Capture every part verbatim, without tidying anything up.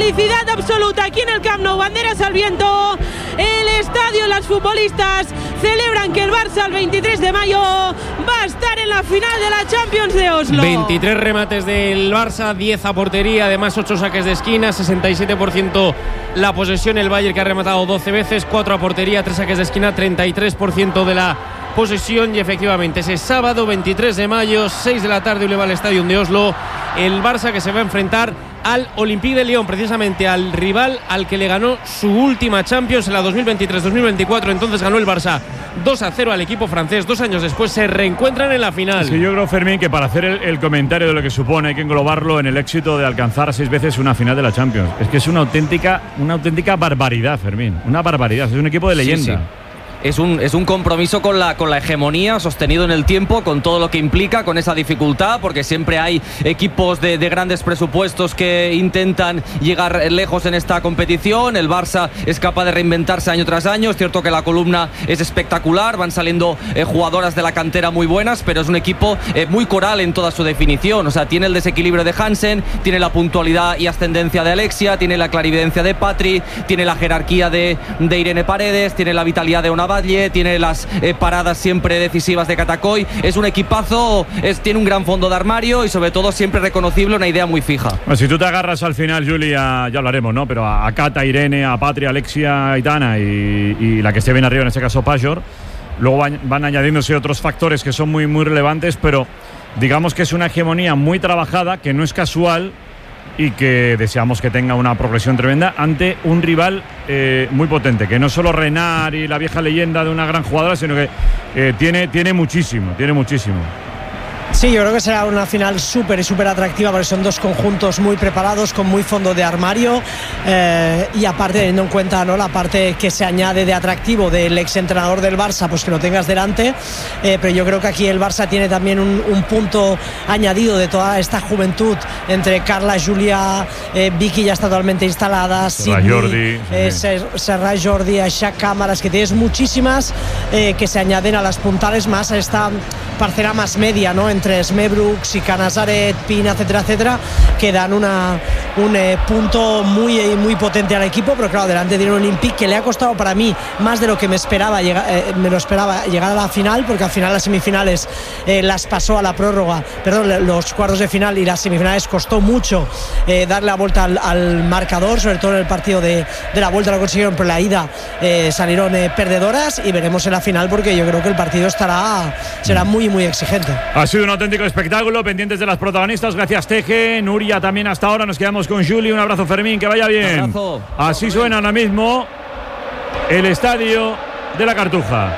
felicidad absoluta aquí en el Camp Nou, banderas al viento, el estadio, las futbolistas celebran que el Barça el veintitrés de mayo va a estar en la final de la Champions de Oslo. veintitrés remates del Barça, diez a portería, además ocho saques de esquina, sesenta y siete por ciento la posesión, el Bayern que ha rematado doce veces, cuatro a portería, tres saques de esquina, treinta y tres por ciento de la posesión. Y efectivamente ese sábado veintitrés de mayo, seis de la tarde, Uleval Stadium de Oslo, el Barça que se va a enfrentar al Olympique de Lyon, precisamente al rival al que le ganó su última Champions en la dos mil veintitrés dos mil veinticuatro. Entonces ganó el Barça dos a cero al equipo francés. Dos años después se reencuentran en la final. Es que yo creo, Fermín, que para hacer el, el comentario de lo que supone hay que englobarlo en el éxito de alcanzar seis veces una final de la Champions. Es que es una auténtica, una auténtica barbaridad, Fermín. Una barbaridad. Es un equipo de leyenda. Sí, sí. Es un, es un compromiso con la, con la hegemonía sostenido en el tiempo, con todo lo que implica, con esa dificultad, porque siempre hay equipos de, de grandes presupuestos que intentan llegar lejos en esta competición. El Barça es capaz de reinventarse año tras año. Es cierto que la columna es espectacular, van saliendo eh, jugadoras de la cantera muy buenas, pero es un equipo eh, muy coral en toda su definición. O sea, tiene el desequilibrio de Hansen, tiene la puntualidad y ascendencia de Alexia, tiene la clarividencia de Patri, tiene la jerarquía de, de Irene Paredes, tiene la vitalidad de una Valle, tiene las eh, paradas siempre decisivas de Catacoy. Es un equipazo, es, tiene un gran fondo de armario y sobre todo siempre reconocible, una idea muy fija. Bueno, si tú te agarras al final, Julia, ya hablaremos, ¿no? Pero a, a Cata, Irene, a Patria, Alexia, Aitana y, y la que esté bien arriba, en este caso Pajor, luego van, van añadiéndose otros factores que son muy, muy relevantes, pero digamos que es una hegemonía muy trabajada, que no es casual y que deseamos que tenga una progresión tremenda ante un rival eh, muy potente, que no solo Renard y la vieja leyenda de una gran jugadora, sino que eh, tiene, tiene muchísimo, tiene muchísimo. Sí, yo creo que será una final súper y súper atractiva porque son dos conjuntos muy preparados, con muy fondo de armario eh, y aparte teniendo en cuenta, ¿no?, la parte que se añade de atractivo del exentrenador del Barça, pues que lo tengas delante, eh, pero yo creo que aquí el Barça tiene también un, un punto añadido de toda esta juventud entre Carla, Julia, eh, Vicky ya está totalmente instalada, Serra Sidney, Jordi, eh, sí. Ser, Serra Jordi, Aisha Cámaras, que tienes muchísimas eh, que se añaden a las puntales más a esta parcela más media, ¿no?, entre Smebrooks y Canazaret, Pina, etcétera, etcétera, que dan una, un eh, punto muy, muy potente al equipo, pero claro, delante tiene un Olympique que le ha costado para mí más de lo que me esperaba, llegar, eh, me lo esperaba llegar a la final, porque al final las semifinales eh, las pasó a la prórroga, perdón, los cuartos de final y las semifinales costó mucho eh, darle la vuelta al, al marcador, sobre todo en el partido de, de la vuelta lo consiguieron, pero la ida eh, salieron eh, perdedoras y veremos en la final porque yo creo que el partido estará será muy muy exigente. Ha sido un auténtico espectáculo, pendientes de las protagonistas. Gracias, Teje, Nuria también hasta ahora. Nos quedamos con Juli. Un abrazo, Fermín, que vaya bien. Un abrazo. Así suena ahora mismo el estadio de la Cartuja.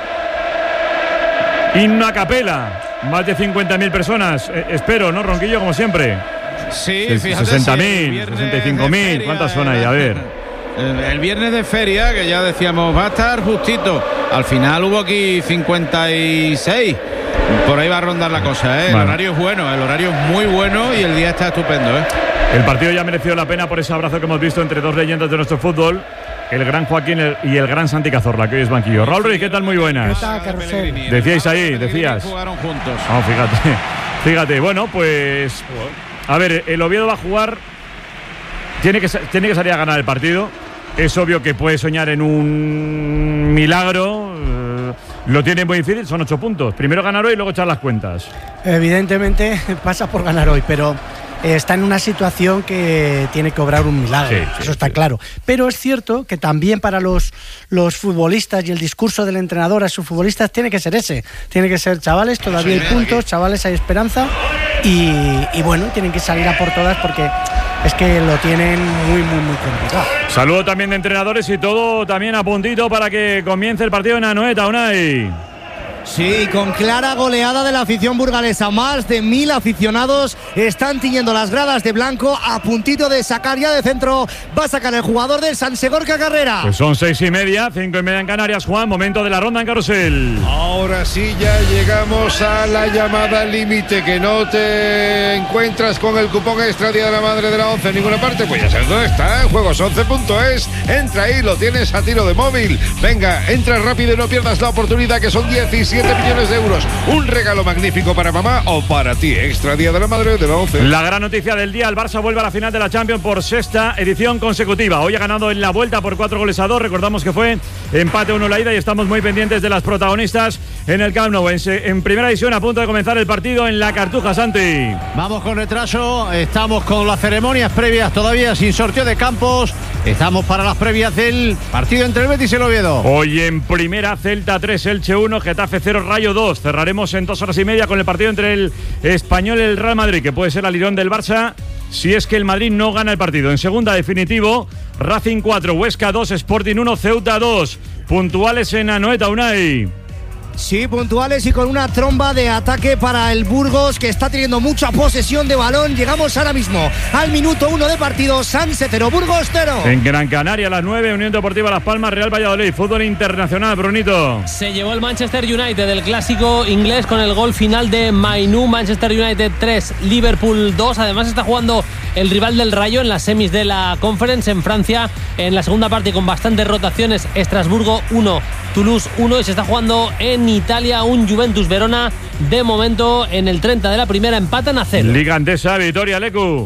Himno a capela, más de cincuenta mil personas. Eh, espero, ¿no, Ronquillo? Como siempre. Sí, Ses fíjate. sesenta mil, sí, sesenta y cinco mil. ¿Cuántas son ahí? A ver. El, el viernes de feria, que ya decíamos, va a estar justito. Al final hubo aquí cincuenta y seis. Por ahí va a rondar la cosa, ¿eh? El bueno. horario es bueno, el horario es muy bueno y el día está estupendo, ¿eh? El partido ya ha merecido la pena por ese abrazo que hemos visto entre dos leyendas de nuestro fútbol, el gran Joaquín y el gran Santi Cazorla, que hoy es banquillo. Raúl Ruiz, ¿qué tal? Muy buenas. ¿Qué tal, Carrusel? Decíais ahí, decías. Jugaron juntos. Oh, fíjate, fíjate. Bueno, pues a ver, el Oviedo va a jugar, tiene que, tiene que salir a ganar el partido. Es obvio que puede soñar en un milagro. Eh, lo tiene muy difícil, son ocho puntos. Primero ganar hoy y luego echar las cuentas. Evidentemente pasa por ganar hoy, pero eh, está en una situación que tiene que obrar un milagro, sí, sí, eso está sí. claro. Pero es cierto que también para los, los futbolistas y el discurso del entrenador a sus futbolistas tiene que ser ese. Tiene que ser, chavales, todavía hay puntos, chavales, hay esperanza y, y bueno, tienen que salir a por todas porque es que lo tienen muy, muy, muy complicado. Saludo también de entrenadores y todo también a puntito para que comience el partido en Anoeta, Unai. Sí, con clara goleada de la afición burgalesa. Más de mil aficionados están tiñendo las gradas de blanco, a puntito de sacar ya de centro. Va a sacar el jugador del San Segorca Carrera. Pues son seis y media, cinco y media en Canarias, Juan. Momento de la ronda en carrusel. Ahora sí ya llegamos a la llamada límite. Que no te encuentras con el cupón extra Día de la Madre de la once en ninguna parte. Pues ya sabes dónde está, en juegos once punto es. Entra ahí, lo tienes a tiro de móvil. Venga, entra rápido y no pierdas la oportunidad, que son dieciséis diecisiete millones de euros. Un regalo magnífico para mamá o para ti. Extra Día de la Madre de la once. La gran noticia del día, el Barça vuelve a la final de la Champions por sexta edición consecutiva. Hoy ha ganado en la vuelta por cuatro goles a dos. Recordamos que fue empate uno la ida y estamos muy pendientes de las protagonistas en el Camp Nou. En, en primera división, a punto de comenzar el partido en la Cartuja, Santi. Vamos con retraso, estamos con las ceremonias previas todavía sin sorteo de campos. Estamos para las previas del partido entre el Betis y el Oviedo. Hoy en primera, Celta tres, Elche uno, Getafe cero, Rayo dos. Cerraremos en dos horas y media con el partido entre el Español y el Real Madrid, que puede ser el alirón del Barça si es que el Madrid no gana el partido. En segunda, definitivo, Racing cuatro, Huesca dos, Sporting uno, Ceuta dos. Puntuales en Anoeta, Unai. Sí, puntuales y con una tromba de ataque para el Burgos, que está teniendo mucha posesión de balón. Llegamos ahora mismo al minuto uno de partido. Sanse cero, Burgos cero. En Gran Canaria a las nueve, Unión Deportiva Las Palmas, Real Valladolid. Fútbol internacional, Brunito. Se llevó el Manchester United del clásico inglés con el gol final de Mainoo. Manchester United tres, Liverpool dos. Además está jugando el rival del Rayo en las semis de la Conference en Francia. En la segunda parte con bastantes rotaciones, Estrasburgo uno, Toulouse uno. Y se está jugando en Italia un Juventus Verona. De momento en el treinta de la primera empatan a cero. Liga Andesa, Vitoria, Lecu.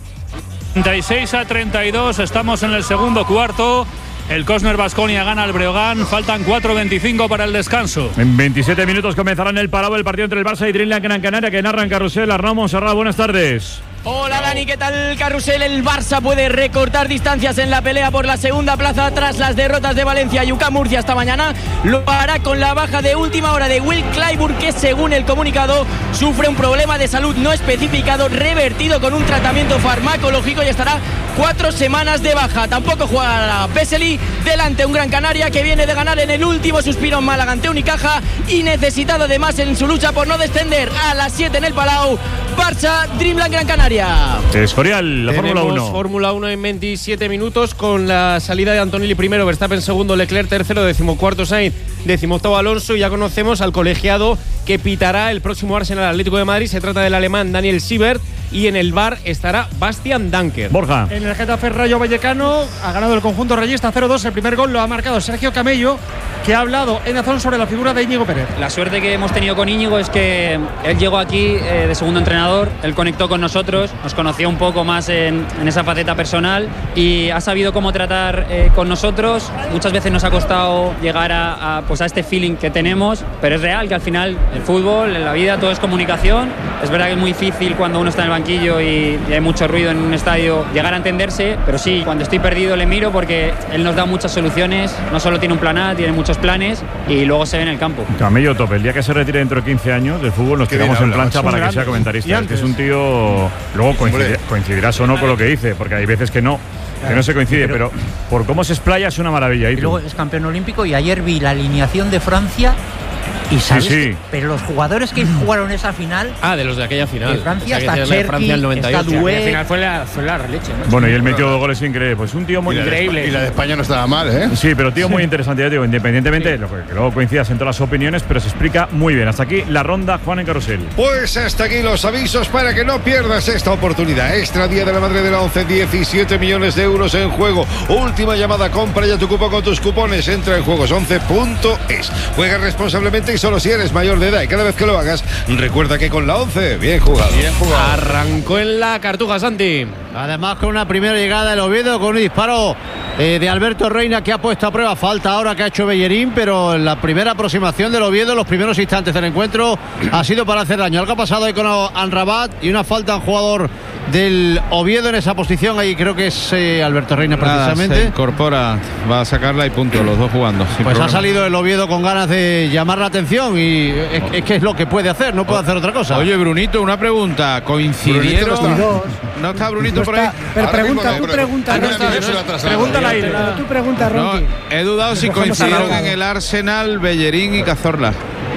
treinta y seis a treinta y dos, estamos en el segundo cuarto. El Cosner Baskonia gana al Breogán, faltan cuatro veinticinco para el descanso. En veintisiete minutos comenzará en el Palau el partido entre el Barça y Dreamland Gran Canaria, que narra en Carrusel. Arnau Monserrat, buenas tardes. Hola Dani, ¿qué tal Carrusel? El Barça puede recortar distancias en la pelea por la segunda plaza tras las derrotas de Valencia y U C A M Murcia esta mañana. Lo hará con la baja de última hora de Will Clyburn, que según el comunicado sufre un problema de salud no especificado, revertido con un tratamiento farmacológico, y estará cuatro semanas de baja. Tampoco jugará Vesely, delante un Gran Canaria que viene de ganar en el último suspiro en Málaga ante Unicaja y necesitado además en su lucha por no descender. A las siete en el Palau, Barça, Dreamland Gran Canaria. Escorial, la Fórmula uno. Fórmula uno en veintisiete minutos con la salida de Antonelli primero, Verstappen segundo, Leclerc tercero, decimocuarto Sainz, decimoctavo Alonso. Y ya conocemos al colegiado que pitará el próximo Arsenal Atlético de Madrid. Se trata del alemán Daniel Siebert, y en el V A R estará Bastian Danker. Borja. En el Getafe Rayo Vallecano ha ganado el conjunto rayista cero dos. El primer gol lo ha marcado Sergio Camello, que ha hablado en Dazón sobre la figura de Íñigo Pérez. La suerte que hemos tenido con Íñigo es que él llegó aquí eh, de segundo entrenador, él conectó con nosotros, nos conoció un poco más en, en esa faceta personal y ha sabido cómo tratar eh, con nosotros. Muchas veces nos ha costado llegar a, a, pues a este feeling que tenemos, pero es real que al final el fútbol, en la vida, todo es comunicación. Es verdad que es muy difícil cuando uno está en el banquillo y, y hay mucho ruido en un estadio llegar a entenderse, pero sí, cuando estoy perdido le miro porque él nos da muchas soluciones, no solo tiene un plan A, tiene muchos planes y luego se ve en el campo. Camello top, el día que se retire dentro de quince años del fútbol nos Qué tiramos bien en habla, plancha para que sea comentarista. Es que es un tío, luego coincidirá, coincidirás o no con lo que dice, porque hay veces que no, que no se coincide, pero, pero por cómo se explaya es una maravilla. Y luego es campeón olímpico y ayer vi la alineación de Francia. Y sabes, sí, sí. Pero los jugadores que jugaron esa final. Ah, de los de aquella final. De Francia, o sea, hasta Cherki, Francia el noventa y ocho. Dué. La final fue la, fue la leche, ¿no? Bueno, y él metió dos goles increíbles. Pues un tío muy increíble. Y la de España no estaba mal, ¿eh? Sí, pero tío muy interesante, ya digo, independientemente, sí. lo que, que luego coincidas en todas las opiniones, pero se explica muy bien. Hasta aquí la ronda, Juan, en Carrusel. Pues hasta aquí los avisos para que no pierdas esta oportunidad. Extra Día de la Madre de la once, diecisiete millones de euros en juego. Última llamada, compra ya tu cupo con tus cupones. Entra en juegos once punto es. Juega responsablemente y solo si eres mayor de edad. Y cada vez que lo hagas, recuerda que con la once, bien jugado. Bien jugado. Arrancó en la Cartuja, Santi. Además con una primera llegada del Oviedo, con un disparo eh, de Alberto Reina, que ha puesto a prueba falta ahora que ha hecho Bellerín, pero en la primera aproximación del Oviedo, los primeros instantes del encuentro, ha sido para hacer daño. Algo ha pasado ahí con Anrabat y una falta a un jugador del Oviedo en esa posición. Ahí creo que es eh, Alberto Reina precisamente. Nada, se incorpora, va a sacarla y punto, los dos jugando. Pues problema. Ha salido el Oviedo con ganas de llamar la atención y es, es que es lo que puede hacer, no puede hacer otra cosa. Oye, Brunito, una pregunta. ¿Coincidieron? Brunito no está. ¿No está Brunito no por está, ahí? Pero Ahora pregunta, mismo, tú no, pregunta, no, Ronqui. no, yo se la traslado. Pregúntale Ya, a él. pero Tú pregunta, No, Ronqui. he dudado si Cogemos coincidieron a en el Arsenal, Bellerín y Cazorla.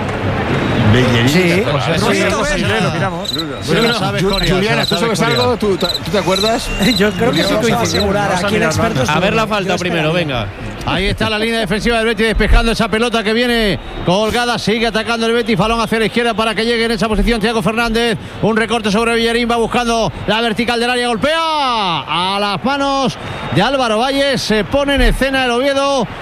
Bellerín. Sí, pues eso sí, es, sí, lo miramos. Bueno, no sabes, Coria, Juliana, ¿tú sabes Coria. algo? ¿Tú, ¿Tú te acuerdas? Yo creo que sí Vamos a coincidimos. asegurar, Vamos a aquí el mirar, experto Marta. A ver la falta primero, venga. Ahí está la línea defensiva del Betis despejando esa pelota que viene colgada. Sigue atacando el Betis. Balón hacia la izquierda para que llegue en esa posición Thiago Fernández. Un recorte sobre Bellerín. Va buscando la vertical del área. Golpea a las manos de Álvaro Valles. Se pone en escena el Oviedo.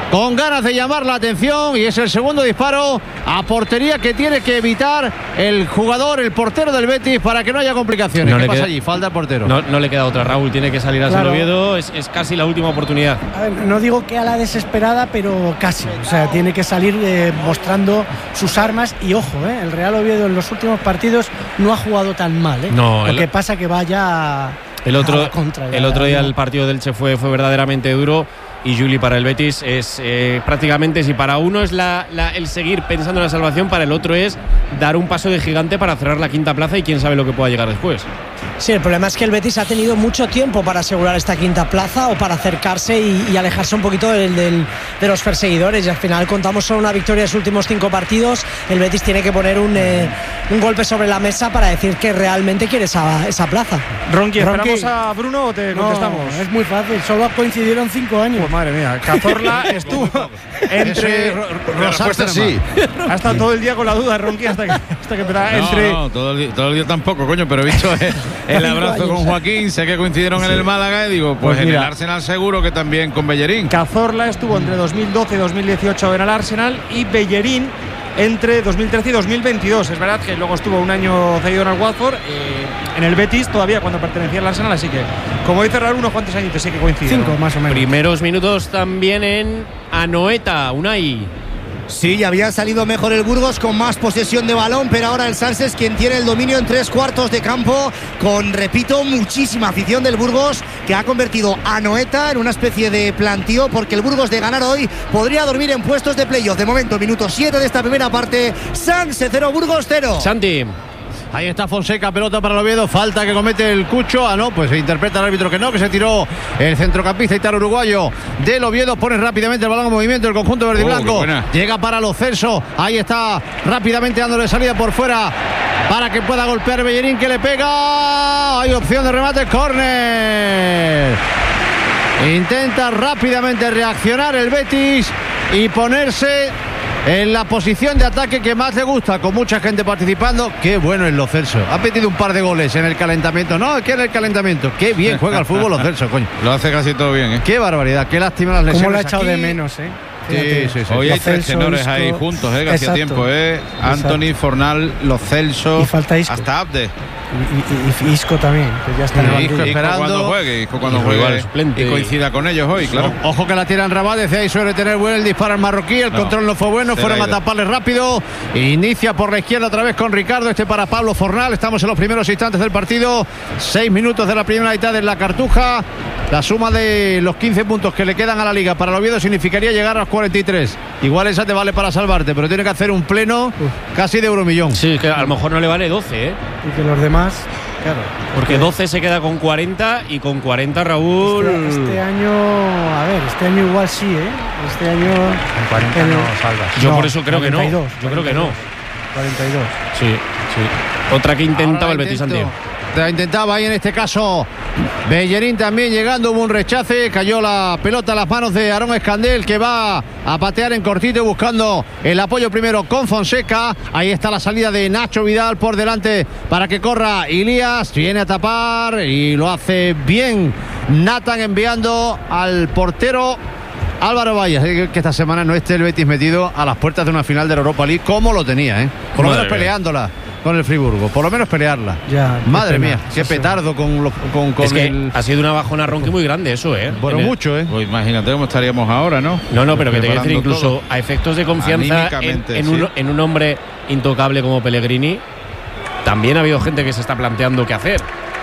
con ganas de llamar la atención, y es el segundo disparo a portería que tiene que evitar el jugador, el portero del Betis, para que no haya complicaciones. No ¿Qué le pasa queda- allí? Falta el portero. No, no le queda otra, Raúl, tiene que salir a Claro. el Oviedo, es, es casi la última oportunidad. A ver, no digo que a la desesperada, pero casi. O sea, tiene que salir eh, mostrando sus armas. Y ojo, eh, el Real Oviedo en los últimos partidos no ha jugado tan mal. Eh. No, Lo el- que pasa que vaya El a otro, la contra, ya, el otro día no. el partido del Che fue, fue verdaderamente duro. Y Juli, para el Betis es eh, prácticamente, si para uno es la, la- el seguir pensando en la salvación, para el otro es dar un paso de gigante para cerrar la quinta plaza, y quién sabe lo que pueda llegar después. Sí, el problema es que el Betis ha tenido mucho tiempo para asegurar esta quinta plaza o para acercarse y, y alejarse un poquito del, del- de los perseguidores, y al final contamos solo una victoria en los últimos cinco partidos. El Betis tiene que poner un, eh, un golpe sobre la mesa para decir que realmente quiere esa, esa plaza. Ronqui, Ronqui. ¿esperamos a Bruno o te No, contestamos? es muy fácil, solo coincidieron cinco años. Pues madre mía, Cazorla estuvo entre Ese- La respuesta sí. Ha estado todo el día con la duda, Ronqui, hasta que, hasta que empezaba No, entre. no, todo el, día, todo el día tampoco, coño, pero he visto el, el abrazo con Joaquín, sé que coincidieron en el Málaga y digo, pues, Pues en mira. el Arsenal seguro que también con Bellerín. Cazorla estuvo entre dos mil doce y dos mil dieciocho en el Arsenal, y Bellerín entre dos mil trece y dos mil veintidós. Es verdad que luego estuvo un año cedido en el Watford, eh, en el Betis todavía cuando pertenecía al Arsenal, así que como dice Raúl, unos cuantos añitos sí que coinciden. Cinco más o menos. Primeros minutos también en Anoeta, Unai. Sí, ya había salido mejor el Burgos con más posesión de balón, pero ahora el Sanse es quien tiene el dominio en tres cuartos de campo, con, repito, muchísima afición del Burgos, que ha convertido a Noeta en una especie de plantío, porque el Burgos, de ganar hoy, podría dormir en puestos de playoff. De momento, minuto siete de esta primera parte, Sanse cero, Burgos cero. Santi. Ahí está Fonseca, pelota para el Oviedo, falta que comete el Cucho. Ah, no, pues se interpreta el árbitro que no, que se tiró el centrocampista italo uruguayo del Oviedo. Pone rápidamente el balón en movimiento el conjunto verde y Oh, blanco. qué buena. Llega para Lo Celso, ahí está rápidamente dándole salida por fuera para que pueda golpear Bellerín, que le pega. Hay opción de remate, córner. Intenta rápidamente reaccionar el Betis y ponerse en la posición de ataque que más le gusta, con mucha gente participando. Qué bueno es Lo Celso. Ha metido un par de goles en el calentamiento. No, que en el calentamiento. Qué bien juega el fútbol Lo Celso, coño. Lo hace casi todo bien, ¿eh? Qué barbaridad, qué lástima las lesiones. ¿Cómo lo ha echado aquí. de menos, eh? Sí, Fíjate. sí, sí. Hoy hay Lo tres Celso, tenores Isco. ahí juntos, ¿eh? Que hacía Exacto. tiempo, ¿eh? Exacto. Anthony, Fornal, Lo Celso. Y falta Isco. Hasta Abde. Y, y- y Isco también, que ya está en el Isco, banquillo. Isco esperando. cuando juegue, Isco cuando Y igual juegue suplente. y coincida con ellos hoy, claro. Ojo que la tiran Rabat, decía ahí suele tener buen el disparo al marroquí, el No, control no fue bueno, se fueron le ha a ido. taparle rápido. Inicia por la izquierda otra vez con Ricardo, este para Pablo Fornal. Estamos en los primeros instantes del partido, seis minutos de la primera mitad en la Cartuja. La suma de los quince puntos que le quedan a la liga para el Oviedo significaría llegar a los cuarenta y tres. Igual esa te vale para salvarte, pero tiene que hacer un pleno casi de euromillón. Sí, que a lo mejor no le vale doce, ¿eh? Y que los demás, claro. Porque doce se queda con cuarenta, y con cuarenta, Raúl. Este, este año, a ver, este año igual sí, ¿eh? Este año. En cuarenta el- no salvas. Yo No, por eso creo que no. cuarenta y dos, Yo creo que no. cuarenta y dos. Sí, sí. Otra que intentaba Ahora el Betis, intento- Santi. La intentaba ahí en este caso Bellerín también llegando, hubo un rechace, cayó la pelota a las manos de Aarón Escandel, que va a patear en cortito buscando el apoyo primero con Fonseca. Ahí está la salida de Nacho Vidal por delante para que corra Ilías, viene a tapar y lo hace bien Nathan, enviando al portero Álvaro Vallas, que esta semana no esté el Betis metido a las puertas de una final de la Europa League como lo tenía, ¿eh? Por lo Madre menos mía. peleándola con el Friburgo, por lo menos pelearla. Ya, qué Madre pena. mía, qué Sí, sí. petardo con, lo- con, con Es que el... ha sido una bajona Ronqui muy grande eso, ¿eh? Bueno, En el- mucho, ¿eh? Pues imagínate cómo estaríamos ahora, ¿no? No, no, pero que te quiero decir, Preparando incluso todo. a efectos de confianza en, Anímicamente, en sí. un, en un hombre intocable como Pellegrini, también ha habido gente que se está planteando qué hacer.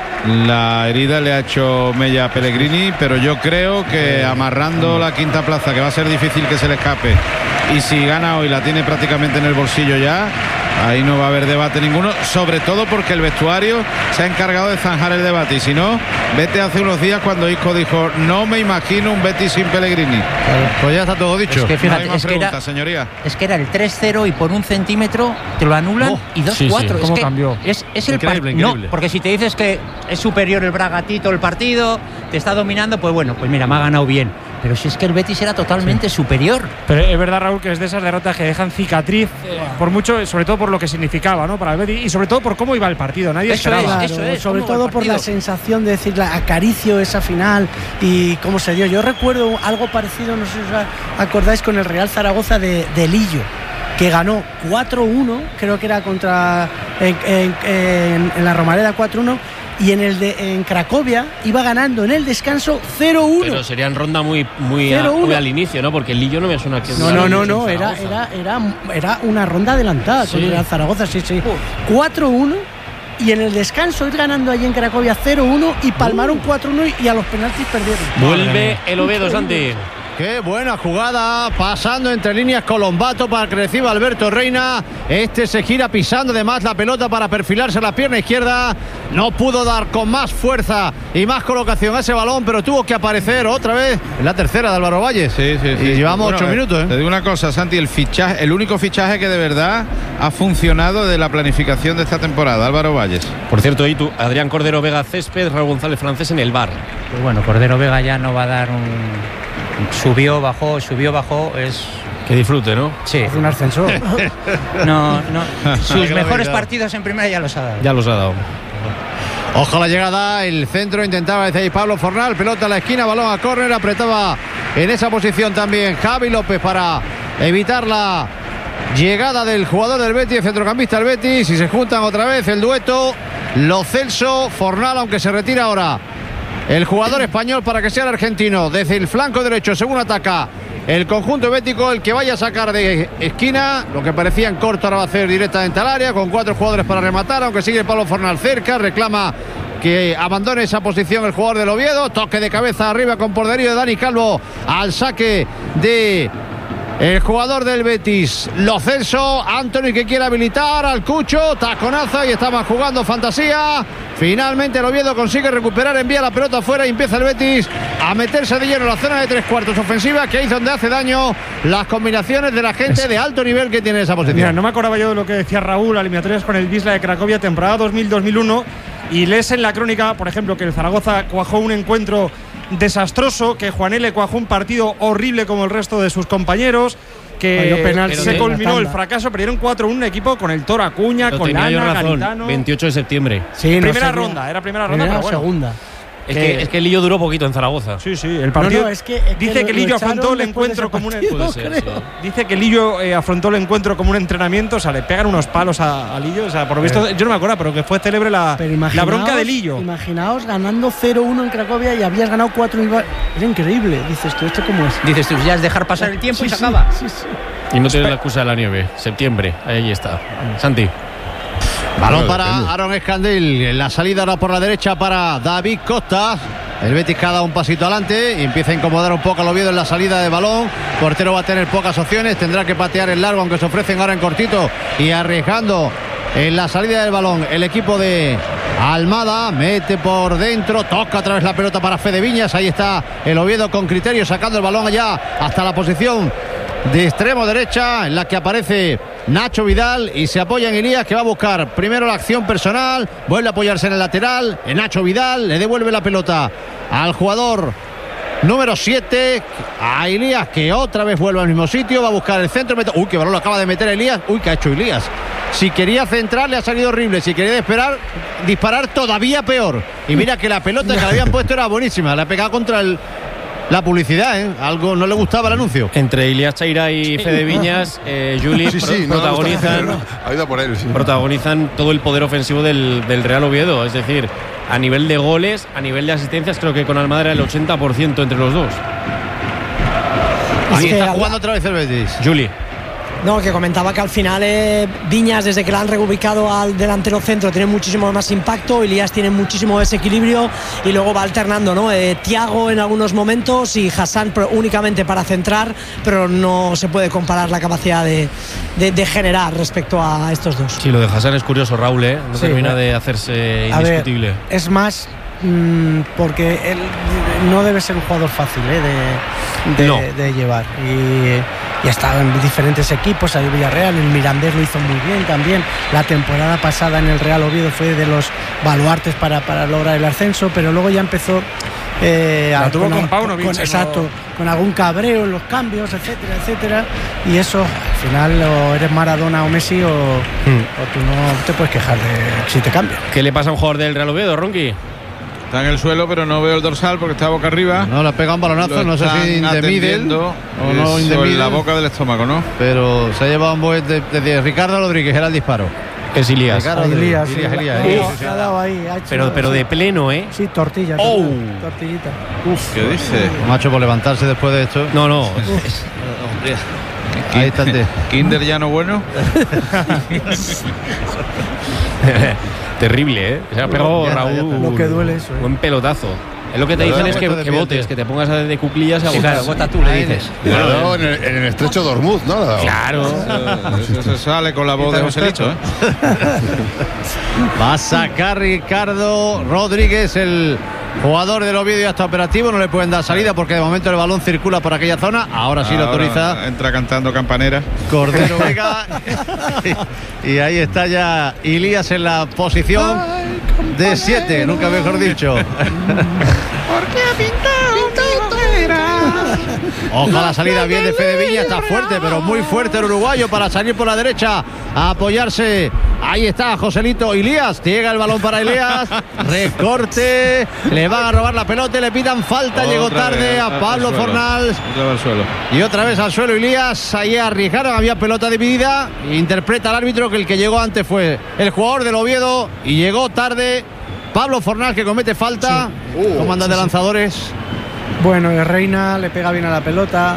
La herida le ha hecho mella a Pellegrini, pero yo creo que amarrando la quinta plaza, que va a ser difícil que se le escape, y si gana hoy la tiene prácticamente en el bolsillo ya, ahí no va a haber debate ninguno, sobre todo porque el vestuario se ha encargado de zanjar el debate, y si no, vete hace unos días cuando Isco dijo, no me imagino un Betis sin Pellegrini. Pues ya está todo dicho. Es que No hay fíjate, más es que, era, preguntas, señoría. es que era el tres cero y por un centímetro te lo anulan Oh, y dos sí, sí. cuatro. Es ¿Cómo que cambió? Es, es el Increíble, par- increíble. No, porque si te dices que es superior el Bragatito el partido, te está dominando, pues bueno, pues mira, me ha ganado bien. pero si es que el Betis era totalmente sí. superior. Pero es verdad, Raúl, que es de esas derrotas que dejan cicatriz, eh, por mucho, sobre todo por lo que significaba, ¿no?, para el Betis, y sobre todo por cómo iba el partido. Nadie eso esperaba. Es, eso es, sobre todo por la sensación de decir, la acaricio esa final y cómo se dio. Yo recuerdo algo parecido, no sé si os acordáis, con el Real Zaragoza de, de Lillo, que ganó cuatro uno, creo que era contra en, en, en, en la Romareda cuatro uno, y en el de en Cracovia iba ganando en el descanso cero uno. Pero serían ronda muy muy, a, muy al inicio, ¿no? Porque el Lillo no me suena que no no no no era era era era una ronda adelantada sí. con el Real Zaragoza, sí sí cuatro uno, y en el descanso ir ganando allí en Cracovia cero uno y palmaron cuatro uno y a los penaltis perdieron. Vuelve el Oviedo, Santi. Qué buena jugada, pasando entre líneas Colombato para que reciba Alberto Reina. Este se gira pisando además la pelota para perfilarse la pierna izquierda. No pudo dar con más fuerza y más colocación a ese balón, pero tuvo que aparecer otra vez en la tercera de Álvaro Valles. Sí, sí, sí. Y llevamos bueno, ocho minutos. ¿eh? Te digo una cosa, Santi, el fichaje, el único fichaje que de verdad ha funcionado de la planificación de esta temporada, Álvaro Valles. Por cierto, y tú, Adrián Cordero Vega Césped, Raúl González Francés en el V A R. Pues bueno, Cordero Vega ya no va a dar un... Subió, bajó, subió, bajó, es... Que disfrute, ¿no? Sí. Es un ascensor. no, no. Sus mejores partidos en primera ya los ha dado. Ya los ha dado. Ojo la llegada, el centro intentaba desde ahí Pablo Fornal, pelota a la esquina, balón a córner, apretaba en esa posición también Javi López para evitar la llegada del jugador del Betis, el centrocampista del Betis, y se juntan otra vez el dueto Lo Celso, Fornal, aunque se retira ahora el jugador español para que sea el argentino desde el flanco derecho, según ataca el conjunto bético, el que vaya a sacar de esquina, lo que parecía en corto ahora va a hacer directamente al área, con cuatro jugadores para rematar, aunque sigue Pablo Fornal cerca, reclama que abandone esa posición el jugador del Oviedo, toque de cabeza arriba con portería de Dani Calvo al saque de el jugador del Betis, Lo Celso, Anthony que quiere habilitar al Cucho, taconaza y estaban jugando fantasía. Finalmente el Oviedo consigue recuperar, envía la pelota afuera y empieza el Betis a meterse de lleno en la zona de tres cuartos ofensiva, que es donde hace daño las combinaciones de la gente de alto nivel que tiene esa posición. Mira, no me acordaba yo de lo que decía Raúl, eliminatorias con el Wisla de Cracovia, temporada dos mil dos mil uno, y lees en la crónica, por ejemplo, que el Zaragoza cuajó un encuentro desastroso, que Juan L. cuajó un partido horrible como el resto de sus compañeros, que penal, se culminó el fracaso, perdieron cuatro uno un equipo con el Toro Acuña, Lo con Lana, razón, Garitano. veintiocho de septiembre. Sí, primera no ronda, era primera ronda, primera pero bueno. segunda. Es que, es que el Lillo duró poquito en Zaragoza. Sí, sí, el partido. No, no, es que, es dice que, que lo, Lillo lo afrontó el encuentro como un partido, puede ser, sí. Dice que Lillo eh, afrontó el encuentro como un entrenamiento, o sea, le pegan unos palos a, a Lillo, o sea, por lo visto, yo no me acuerdo, pero que fue célebre la, la bronca de Lillo. Imaginaos ganando cero uno en Cracovia y habías ganado cuatro. Era increíble, dices tú, ¿esto cómo es? Dices tú, ya es dejar pasar el tiempo sí, y se sí, acaba. Sí, sí. Y no tiene la excusa de la nieve, septiembre, ahí está. Santi. Balón para Aaron Escandil, en la salida ahora por la derecha para David Costa. El Betis cada un pasito adelante y empieza a incomodar un poco al Oviedo en la salida de balón. Portero va a tener pocas opciones, tendrá que patear el largo, aunque se ofrecen ahora en cortito y arriesgando en la salida del balón el equipo de Almada. Mete por dentro, toca otra vez la pelota para Fede Viñas. Ahí está el Oviedo con criterio, sacando el balón allá hasta la posición de extremo derecha, en la que aparece Nacho Vidal y se apoya en Elías, que va a buscar primero la acción personal, vuelve a apoyarse en el lateral, en Nacho Vidal le devuelve la pelota al jugador número siete, a Elías, que otra vez vuelve al mismo sitio, va a buscar el centro. Uy, qué balón lo acaba de meter Elías. Uy, qué ha hecho Elías. Si quería centrar le ha salido horrible, si quería esperar, disparar todavía peor. Y mira que la pelota que le habían puesto era buenísima, la ha pegado contra el la publicidad, ¿eh? Algo no le gustaba el anuncio. Entre Ilias Chaira y Fede Viñas, eh, Juli sí, sí, pro- no, protagonizan, no, ha ido por él, sí. protagonizan todo el poder ofensivo del, del Real Oviedo. Es decir, a nivel de goles, a nivel de asistencias, creo que con Almada era el ochenta por ciento entre los dos. Ahí está jugando otra vez el Betis. Juli. No, que comentaba que al final eh, Viñas, desde que la han reubicado al delantero centro, tiene muchísimo más impacto, Elías tiene muchísimo desequilibrio y luego va alternando, ¿no? Eh, Thiago en algunos momentos y Hassan únicamente para centrar, pero no se puede comparar la capacidad de, de, de generar respecto a estos dos. Sí, lo de Hassan es curioso, Raúl, ¿eh? No Sí, termina bueno. de hacerse A ver, indiscutible. es más mmm, porque él no debe ser un jugador fácil ¿eh? de, de, No. de llevar y, y ha estado en diferentes equipos, en el Villarreal, el Mirandés lo hizo muy bien también. La temporada pasada en el Real Oviedo fue de los baluartes para, para lograr el ascenso, pero luego ya empezó Eh, La a- tuvo con al- Paunovic, con- ¿no? exacto, con algún cabreo en los cambios, etcétera, etcétera. Y eso, al final, o eres Maradona o Messi, o, o tú no te puedes quejar de si te cambian. ¿Qué le pasa a un jugador del Real Oviedo, Ronqui? Está en el suelo, pero no veo el dorsal porque está boca arriba. No, le ha pegado un balonazo, Lo no sé si están in the middle atendiendo, o no in the eso, en middle, la boca del estómago, ¿no? pero se ha llevado un buen de, de- de Ricardo Rodríguez, era el disparo. Es Ilías. Ricardo Ahí, Rodríguez, Elías, sí, Elías, la- Elías, la- Elías. le ha dado ahí, ha hecho- Pero, pero de pleno, ¿eh? Sí, tortilla. Oh. tortilla, tortillita. Uf, ¿qué dice? Macho, por levantarse después de esto. No, no. Ahí está el de- Kinder ya no bueno. Terrible, ¿eh? Se ha pegado Ya está, ya Raúl. está. Lo que duele eso, ¿eh? Buen pelotazo. Es lo que te Pero dicen da es que, vuelta de que pie, votes, tío. que te pongas de cuclillas a Sí, votar. claro, vota tú, le dices. Le ha dado en el, en el estrecho de Hormuz, ¿no? Le ha dado. Claro. Eso se sale con la voz de Joselito, ¿eh? Va a sacar Ricardo Rodríguez, el jugador del Oviedo, ya está operativo. No le pueden dar salida porque de momento el balón circula por aquella zona. Ahora sí lo Ahora autoriza entra cantando campanera. Cordero Vega. Y ahí está ya Ilías en la posición de siete, nunca mejor dicho. Ojalá la salida bien de Fede Viña, está fuerte, pero muy fuerte el uruguayo para salir por la derecha a apoyarse. Ahí está Joselito Ilías, llega el balón para Ilías, recorte, le van a robar la pelota y le pitan falta, llegó Otra tarde vez, a al Pablo suelo. Fornals. Otra vez al suelo. Y otra vez al suelo Ilías, ahí arriesgaron, había pelota dividida, interpreta el árbitro que el que llegó antes fue el jugador del Oviedo y llegó tarde Pablo Fornals, que comete falta. Uh, ¿Cómo andan de lanzadores? Bueno, el Reina le pega bien a la pelota.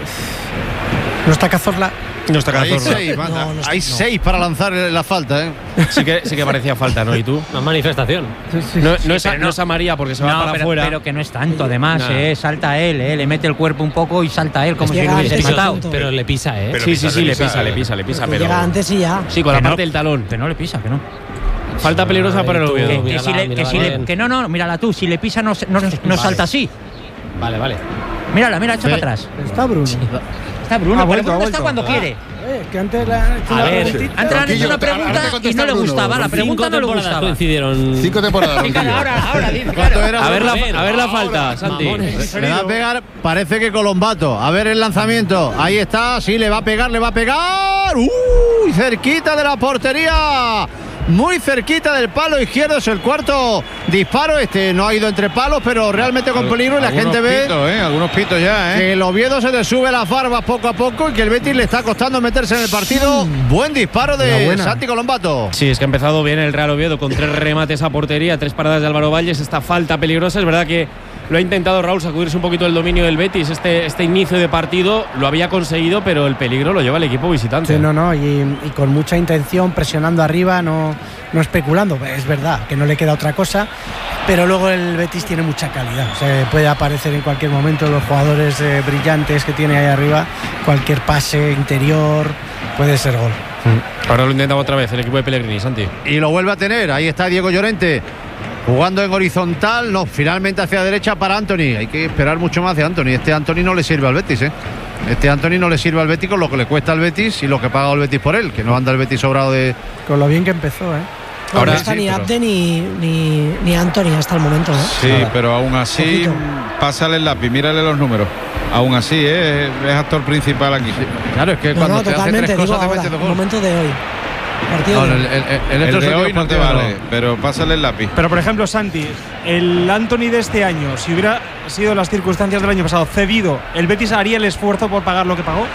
No está Cazorla. No está Hay Cazorla. seis, manda. No, no está- Hay no. seis para lanzar la falta, ¿eh? Sí que, sí que parecía falta, ¿no? ¿Y tú? Una manifestación. No, no, es, a, pero no no- es a María porque se va No, para pero, afuera. pero que no es tanto, además, Nada. eh, salta él, eh, le mete el cuerpo un poco y salta él como si Llega no hubiese antes, matado. punto. Pero le pisa, ¿eh? Sí, sí, sí, le pisa, le pisa, le pisa, Que pero. llega antes y ya. Sí, con la Que no. parte del talón. Que no le pisa, que no. Falta peligrosa para el Ay, tú. Oviedo. Que, que mírala, si le- que mírala si le- bien. que no, no, mírala tú, si le pisa no, se- no, no Vale. salta así. Vale, vale. Mírala, mira, echa Sí. para atrás. Está Bruno. Está Bruno, Ha pero vuelto, ha Bruno está vuelto. cuando quiere. Eh, que antes le han hecho A una ver, preguntita. antes le han hecho una Ronquillo, ahora te pregunta y contesta no le Bruno. gustaba. La Cinco pregunta no le temporadas gustaba. coincidieron. Cinco temporadas, Sí, claro, Ronquillo. ahora, ahora, dice, ¿Cuánto claro. era? A ver la, Ahora, a ver la ahora, falta, Santi. mamones. Le va a pegar, parece que Colombato. A ver el lanzamiento. Ahí está, sí, le va a pegar, le va a pegar. ¡Uy! Cerquita de la portería. Muy cerquita del palo izquierdo. Es el cuarto disparo. Este no ha ido entre palos, pero realmente con peligro. Y la Algunos gente ve pitos, ¿eh? Algunos pitos ya, ¿eh? que el Oviedo se le sube las barbas poco a poco y que el Betis le está costando meterse en el partido. Buen disparo de Enhorabuena. Santi Colombato. Sí, es que ha empezado bien el Real Oviedo con tres remates a portería, tres paradas de Álvaro Valles, esta falta peligrosa. Es verdad que lo ha intentado Raúl sacudirse un poquito el dominio del Betis. Este, este inicio de partido lo había conseguido, pero el peligro lo lleva el equipo visitante. Sí, no, no, y, y con mucha intención, presionando arriba, no, no especulando. Es verdad que no le queda otra cosa, pero luego el Betis tiene mucha calidad. O sea, puede aparecer en cualquier momento los jugadores eh, brillantes que tiene ahí arriba. Cualquier pase interior puede ser gol. Ahora lo intenta otra vez el equipo de Pellegrini, Santi. Y lo vuelve a tener. Ahí está Diego Llorente jugando en horizontal. No, finalmente hacia la derecha para Anthony. Hay que esperar mucho más de Anthony. Este Anthony no le sirve al Betis, ¿eh? Este Anthony no le sirve al Betis con lo que le cuesta al Betis y lo que paga el Betis por él, que no anda el Betis sobrado de... Con lo bien que empezó, ¿eh? Ahora no está sí, ni pero- Abde ni, ni, ni Anthony hasta el momento, ¿eh? Sí, Nada. pero aún así, Poquito. pásale el lápiz, mírale los números. Aún así, ¿eh? Es actor principal aquí. Claro, es que No, cuando no, te hace totalmente, tres digo cosas te ahora, mete dos el goles. momento de hoy. Partido No, de el, hoy. el- el- el El otro de sentido hoy no te partido, vale, pero pásale el lápiz. Pero por ejemplo, Santi, el Anthony de este año, si hubiera sido las circunstancias del año pasado cedido, ¿el Betis haría el esfuerzo por pagar lo que pagó?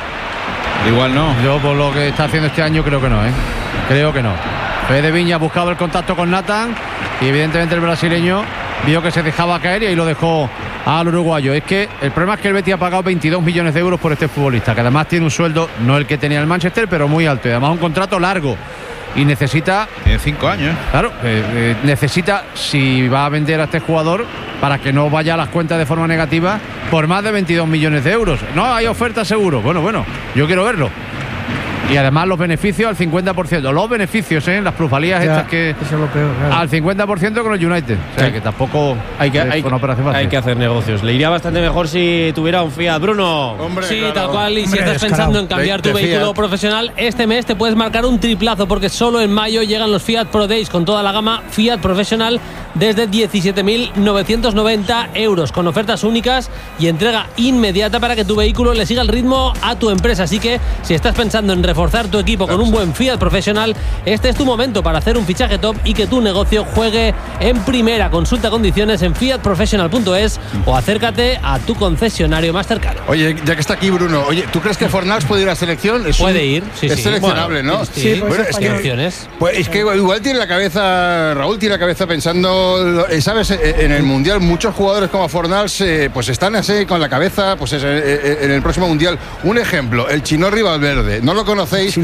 Igual no. Yo por lo que está haciendo este año creo que no, ¿eh? Creo que no. Fede Viña ha buscado el contacto con Nathan y evidentemente el brasileño vio que se dejaba caer y ahí lo dejó al uruguayo. Es que el problema es que el Betis ha pagado veintidós millones de euros por este futbolista, que además tiene un sueldo, no el que tenía el Manchester, pero muy alto y además un contrato largo. Y necesita, Tiene cinco años. claro, eh, eh, necesita, si va a vender a este jugador, para que no vaya a las cuentas de forma negativa, por más de veintidós millones de euros. No, hay oferta seguro. Bueno, bueno, yo quiero verlo. Y además los beneficios al cincuenta por ciento. Los beneficios, ¿eh? Las plusvalías Ya, estas que... Eso es lo peor, claro. Al cincuenta por ciento con el United. O sea, Sí. que tampoco Hay que, es hay, una operación fácil. hay que hacer negocios. Le iría bastante mejor si tuviera un Fiat, Bruno. Hombre, Sí, claro. tal cual. Y si Hombre, estás descarado. pensando en cambiar De- tu de vehículo Fiat. profesional, este mes te puedes marcar un triplazo porque solo en mayo llegan los Fiat Pro Days con toda la gama Fiat Professional desde diecisiete mil novecientos noventa euros con ofertas únicas y entrega inmediata para que tu vehículo le siga el ritmo a tu empresa. Así que si estás pensando en reforzar tu equipo con un buen Fiat Professional, este es tu momento para hacer un fichaje top y que tu negocio juegue en primera. Consulta condiciones en fiat professional punto es o acércate a tu concesionario más cercano. Oye, ya que está aquí Bruno, oye, ¿tú crees que Fornals puede ir a selección? Es Puede un- ir, sí, es sí. seleccionable, Bueno, ¿no? sí, sí, Bueno, pues es hay que, opciones. pues es que igual tiene la cabeza, Raúl tiene la cabeza pensando, eh, ¿sabes? Eh, En el Mundial muchos jugadores como Fornals eh, pues están así con la cabeza pues es, eh, eh, en el próximo Mundial. Un ejemplo, el Chinorri Valverde. No lo conocéis,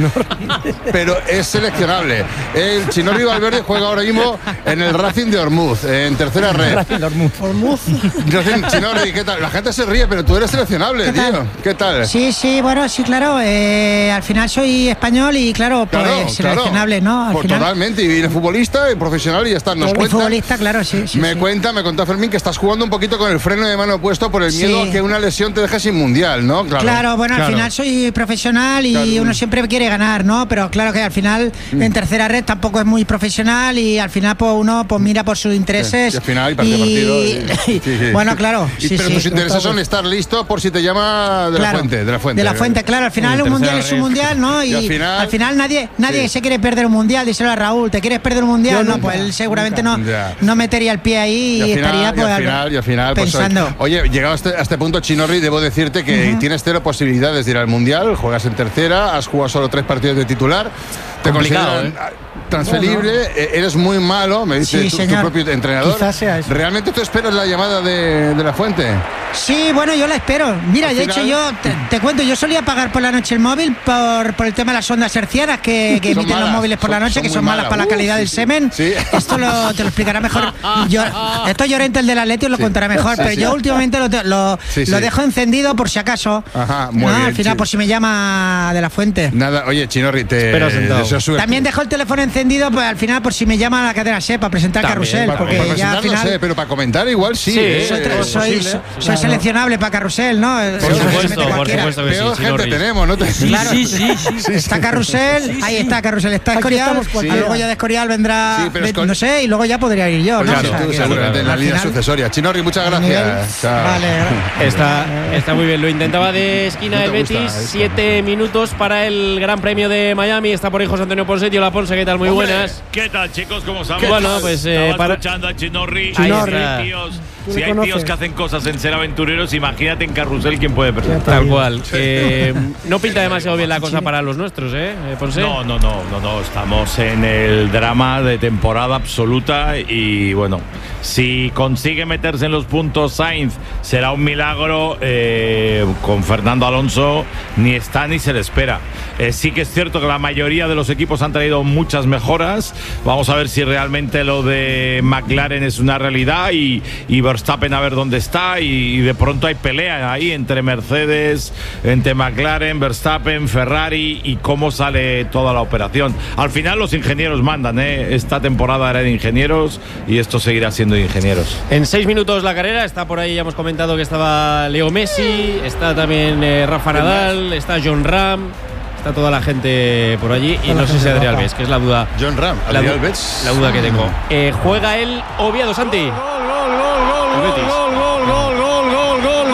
pero es seleccionable. El Chinorri Valverde juega ahora mismo en el Racing de Ormuz, en tercera red. Ormuz. Racing, Chinorri, ¿qué tal? La gente se ríe, pero tú eres seleccionable, ¿Qué tío. tal? ¿Qué tal? Sí, sí, bueno, sí, claro. eh, al final soy español y claro, pues Claro, seleccionable, claro. ¿no? Al Pues final, totalmente, y eres futbolista y profesional y ya está. Nos soy cuenta, futbolista, claro, sí. sí, me sí. cuenta, me contó Fermín que estás jugando un poquito con el freno de mano puesto por el Sí. miedo a que una lesión te deje sin mundial, ¿no? Claro, bueno, al final soy profesional y Claro. uno siempre quiere ganar, ¿no? Pero claro que al final Mm. en tercera red tampoco es muy profesional y al final pues uno pues mira por sus intereses. Y al final hay partido, y- partido. y- sí, sí. Bueno, claro, Y- sí, pero sí. tus intereses son estar listo por si te llama de Claro, la fuente, de la fuente. De la fuente, claro. Al final un mundial es un mundial, ¿no? Y, Y al final- al final nadie nadie Sí. se quiere perder un mundial. Díselo a Raúl, ¿te quieres perder un mundial? Yo No, nunca, pues él seguramente no, Ya. no metería el pie ahí y, Y al estaría final, y pues al final, y al final, pues, pensando. oye, llegado a este, a este punto, Chinorri, debo decirte que tienes cero posibilidades de ir al Mundial, juegas en tercera, has jugado solo tres partidos de titular, te Complicado, consideran transferible, eh, eres muy malo, me dice Sí, tu, tu señor. propio entrenador. Quizás sea eso. ¿Realmente tú esperas la llamada de, de la fuente? Sí, bueno, yo la espero. Mira, Al de final- hecho yo te, te cuento, yo solía pagar por la noche el móvil por, por el tema de las ondas hercianas que, que Son emiten los malas, móviles por son- la noche, son que muy son malas malas. para la Uh, calidad sí, del sí. semen. Sí. Esto lo, te lo explicará mejor. Yo, esto Llorente, el del Atleti, os lo Sí. contará mejor, Sí, pero sí. yo últimamente lo, te- lo, Sí, lo sí. dejo encendido por si acaso. Ajá, muy ¿no? bien, Al final, sí. por si me llama de la fuente. Nada, oye, Chinorri, te Espera sentado. deseo suerte. También dejo el teléfono encendido, pues al final, por si me llama a la cadena SER para presentar También, Carrusel, Para, porque para ya al presentar, no final sé, pero para comentar igual sí. Sí, ¿eh? soy, eh, soy, posible. soy seleccionable para Carrusel, ¿no? Por supuesto, por supuesto que sí, Peor gente Chinorri. tenemos, ¿no? Te- Claro, está Carrusel, ahí está Carrusel, está Aquí Escorial, estamos y cualquiera. luego ya de Escorial vendrá, Sí, pero ven- Escor- no sé, y luego ya podría ir yo, ¿no? Claro, O sea, tú que- seguramente en la al línea final- sucesoria. Chinorri, muchas a nivel- gracias. Chao. Vale, gra- Está, está muy bien, lo intentaba de esquina No el te gusta Betis, esto. siete minutos para el Gran Premio de Miami, está por ahí José Antonio Ponset. Hola Ponce, ¿qué tal? Muy Hombre, buenas. ¿Qué tal, chicos? ¿Cómo estamos? ¿Qué Bueno, tal? pues, eh, Estaba para- escuchando a Chinorri. Chinorri. Si hay tíos, Tú si le hay tíos conoces. que hacen cosas en ser aventureros, imagínate en Carrusel quién puede perder. Tal cual. Eh, no pinta demasiado bien la cosa para los nuestros, ¿eh, Ponce? No, no, no, no, no. Estamos en el drama de temporada absoluta y bueno, si consigue meterse en los puntos Sainz será un milagro. eh, con Fernando Alonso ni está ni se le espera. Eh, sí que es cierto que la mayoría de los equipos han traído muchas mejoras. Vamos a ver si realmente lo de McLaren es una realidad y, y Verstappen a ver dónde está y, y de pronto hay pelea ahí entre Mercedes, entre McLaren, Verstappen, Ferrari y cómo sale toda la operación. Al final los ingenieros mandan, ¿eh? Esta temporada era de ingenieros y esto seguirá siendo de ingenieros. En seis minutos la carrera, está por ahí, ya hemos comentado que estaba Leo Messi, está también eh, Rafa Nadal, está John Ram, está toda la gente por allí y Toda la no sé si gente Adrián guapa. Alves, que es la duda. John Ram, la, Adrián du- Alves. la duda que tengo. Eh, juega el Oviedo, Santi. Gol, gol, gol, El Betis. gol, gol, gol, gol, gol, gol,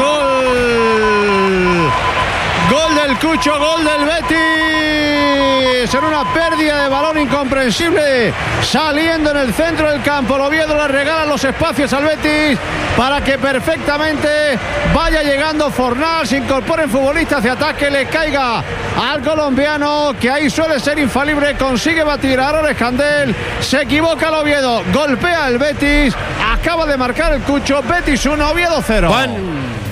gol. Gol del Cucho, gol del Betis. En una pérdida de balón incomprensible, saliendo en el centro del campo. El Oviedo le regala los espacios al Betis para que perfectamente vaya llegando Fornals, se incorporen futbolistas de ataque, le caiga al colombiano, que ahí suele ser infalible, consigue batir a Aaron Escandel, se equivoca el Oviedo, golpea el Betis, acaba de marcar el Cucho, Betis uno, Oviedo cero. Juan.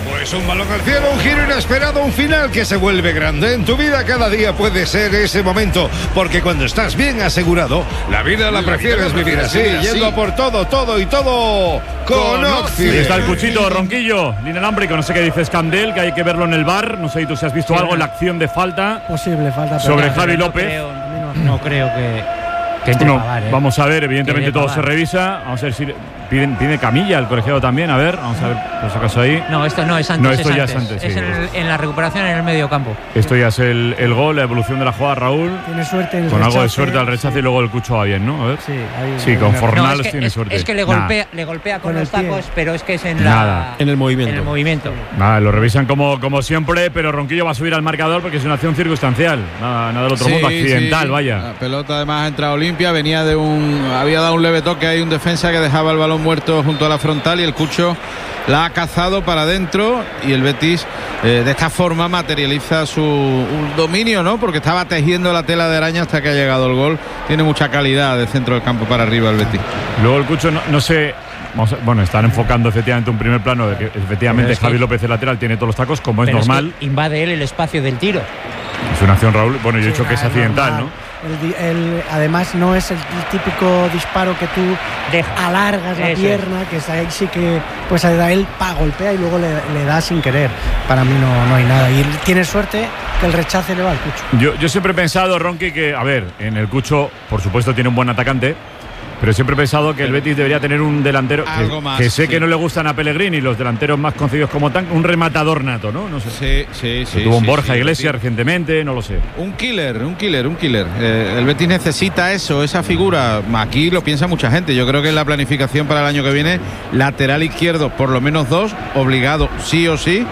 Pues un balón al cielo, un giro inesperado, un final que se vuelve grande. En tu vida cada día puede ser ese momento, porque cuando estás bien asegurado, la vida la prefieres vivir así, yendo a por todo, todo y todo con Oxy. Ahí está el cuchito, Ronquillo, inalámbrico, no sé qué dices, Candel, que hay que verlo en el bar. No sé si tú si has visto Sí, algo en la acción de falta. Posible falta. Sobre pero Javi no López. creo, No, no creo que, que entre No, Pavard, ¿eh? vamos a ver, evidentemente Que todo Pavard. se revisa. Vamos a ver si piden, pide Camilla el colegiado también. A ver, vamos a ver, por si acaso ahí. No, esto no es antes. No, esto es ya antes. es antes. Es sí. en, el- en la recuperación en el medio campo. Esto ya es el, el gol, la evolución de la jugada, Raúl. Tiene suerte en el Con algo de rechace. suerte al rechace y luego el Cucho va bien, ¿no? A ver. Sí, ahí- Sí, con ahí- Fornals No, es que, tiene es- suerte. es que le Nada. golpea, le golpea con, Con los el pie. tacos, pero es que es en Nada. la En el movimiento. En el movimiento. Nada, lo revisan como, como siempre, pero Ronquillo va a subir al marcador porque es una acción circunstancial. Nada, nada del otro Sí, mundo, accidental, sí. vaya. La pelota además ha entrado limpia, venía de un. Había dado un leve toque, hay un defensa que dejaba el balón muerto junto a la frontal y el Cucho la ha cazado para adentro y el Betis eh, de esta forma materializa su un dominio, ¿no? Porque estaba tejiendo la tela de araña hasta que ha llegado el gol. Tiene mucha calidad de centro del campo para arriba el Betis. Luego el Cucho, no, no sé. Vamos a- bueno, están enfocando efectivamente un primer plano de que efectivamente Pero es que- Javi López, el lateral, tiene todos los tacos, como es Pero normal. que invade él el espacio del tiro. Es una acción, Raúl. Bueno, yo he dicho que es nada, accidental, normal. ¿no? El di- el- además no es el típico disparo que tú alargas la Eso pierna, que es ahí sí que pues a él pa, golpea y luego le, le da sin querer. Para mí no, no hay nada. Y tiene suerte que el rechace le va al Cucho. Yo, yo siempre he pensado, Ronqui, que, a ver, en el Cucho, por supuesto, tiene un buen atacante, pero siempre he pensado que el Betis debería tener un delantero que, Algo más, que sé sí. que no le gustan a Pellegrini, los delanteros más conocidos como tan, un rematador nato, ¿no? No sé. Sí, sí, sí. Que tuvo un sí, Borja sí, Iglesias Betis. recientemente, no lo sé. Un killer, un killer, un killer. Eh, el Betis necesita eso, esa figura. Aquí lo piensa mucha gente. Yo creo que en la planificación para el año que viene, lateral izquierdo, por lo menos dos, obligado, sí o sí.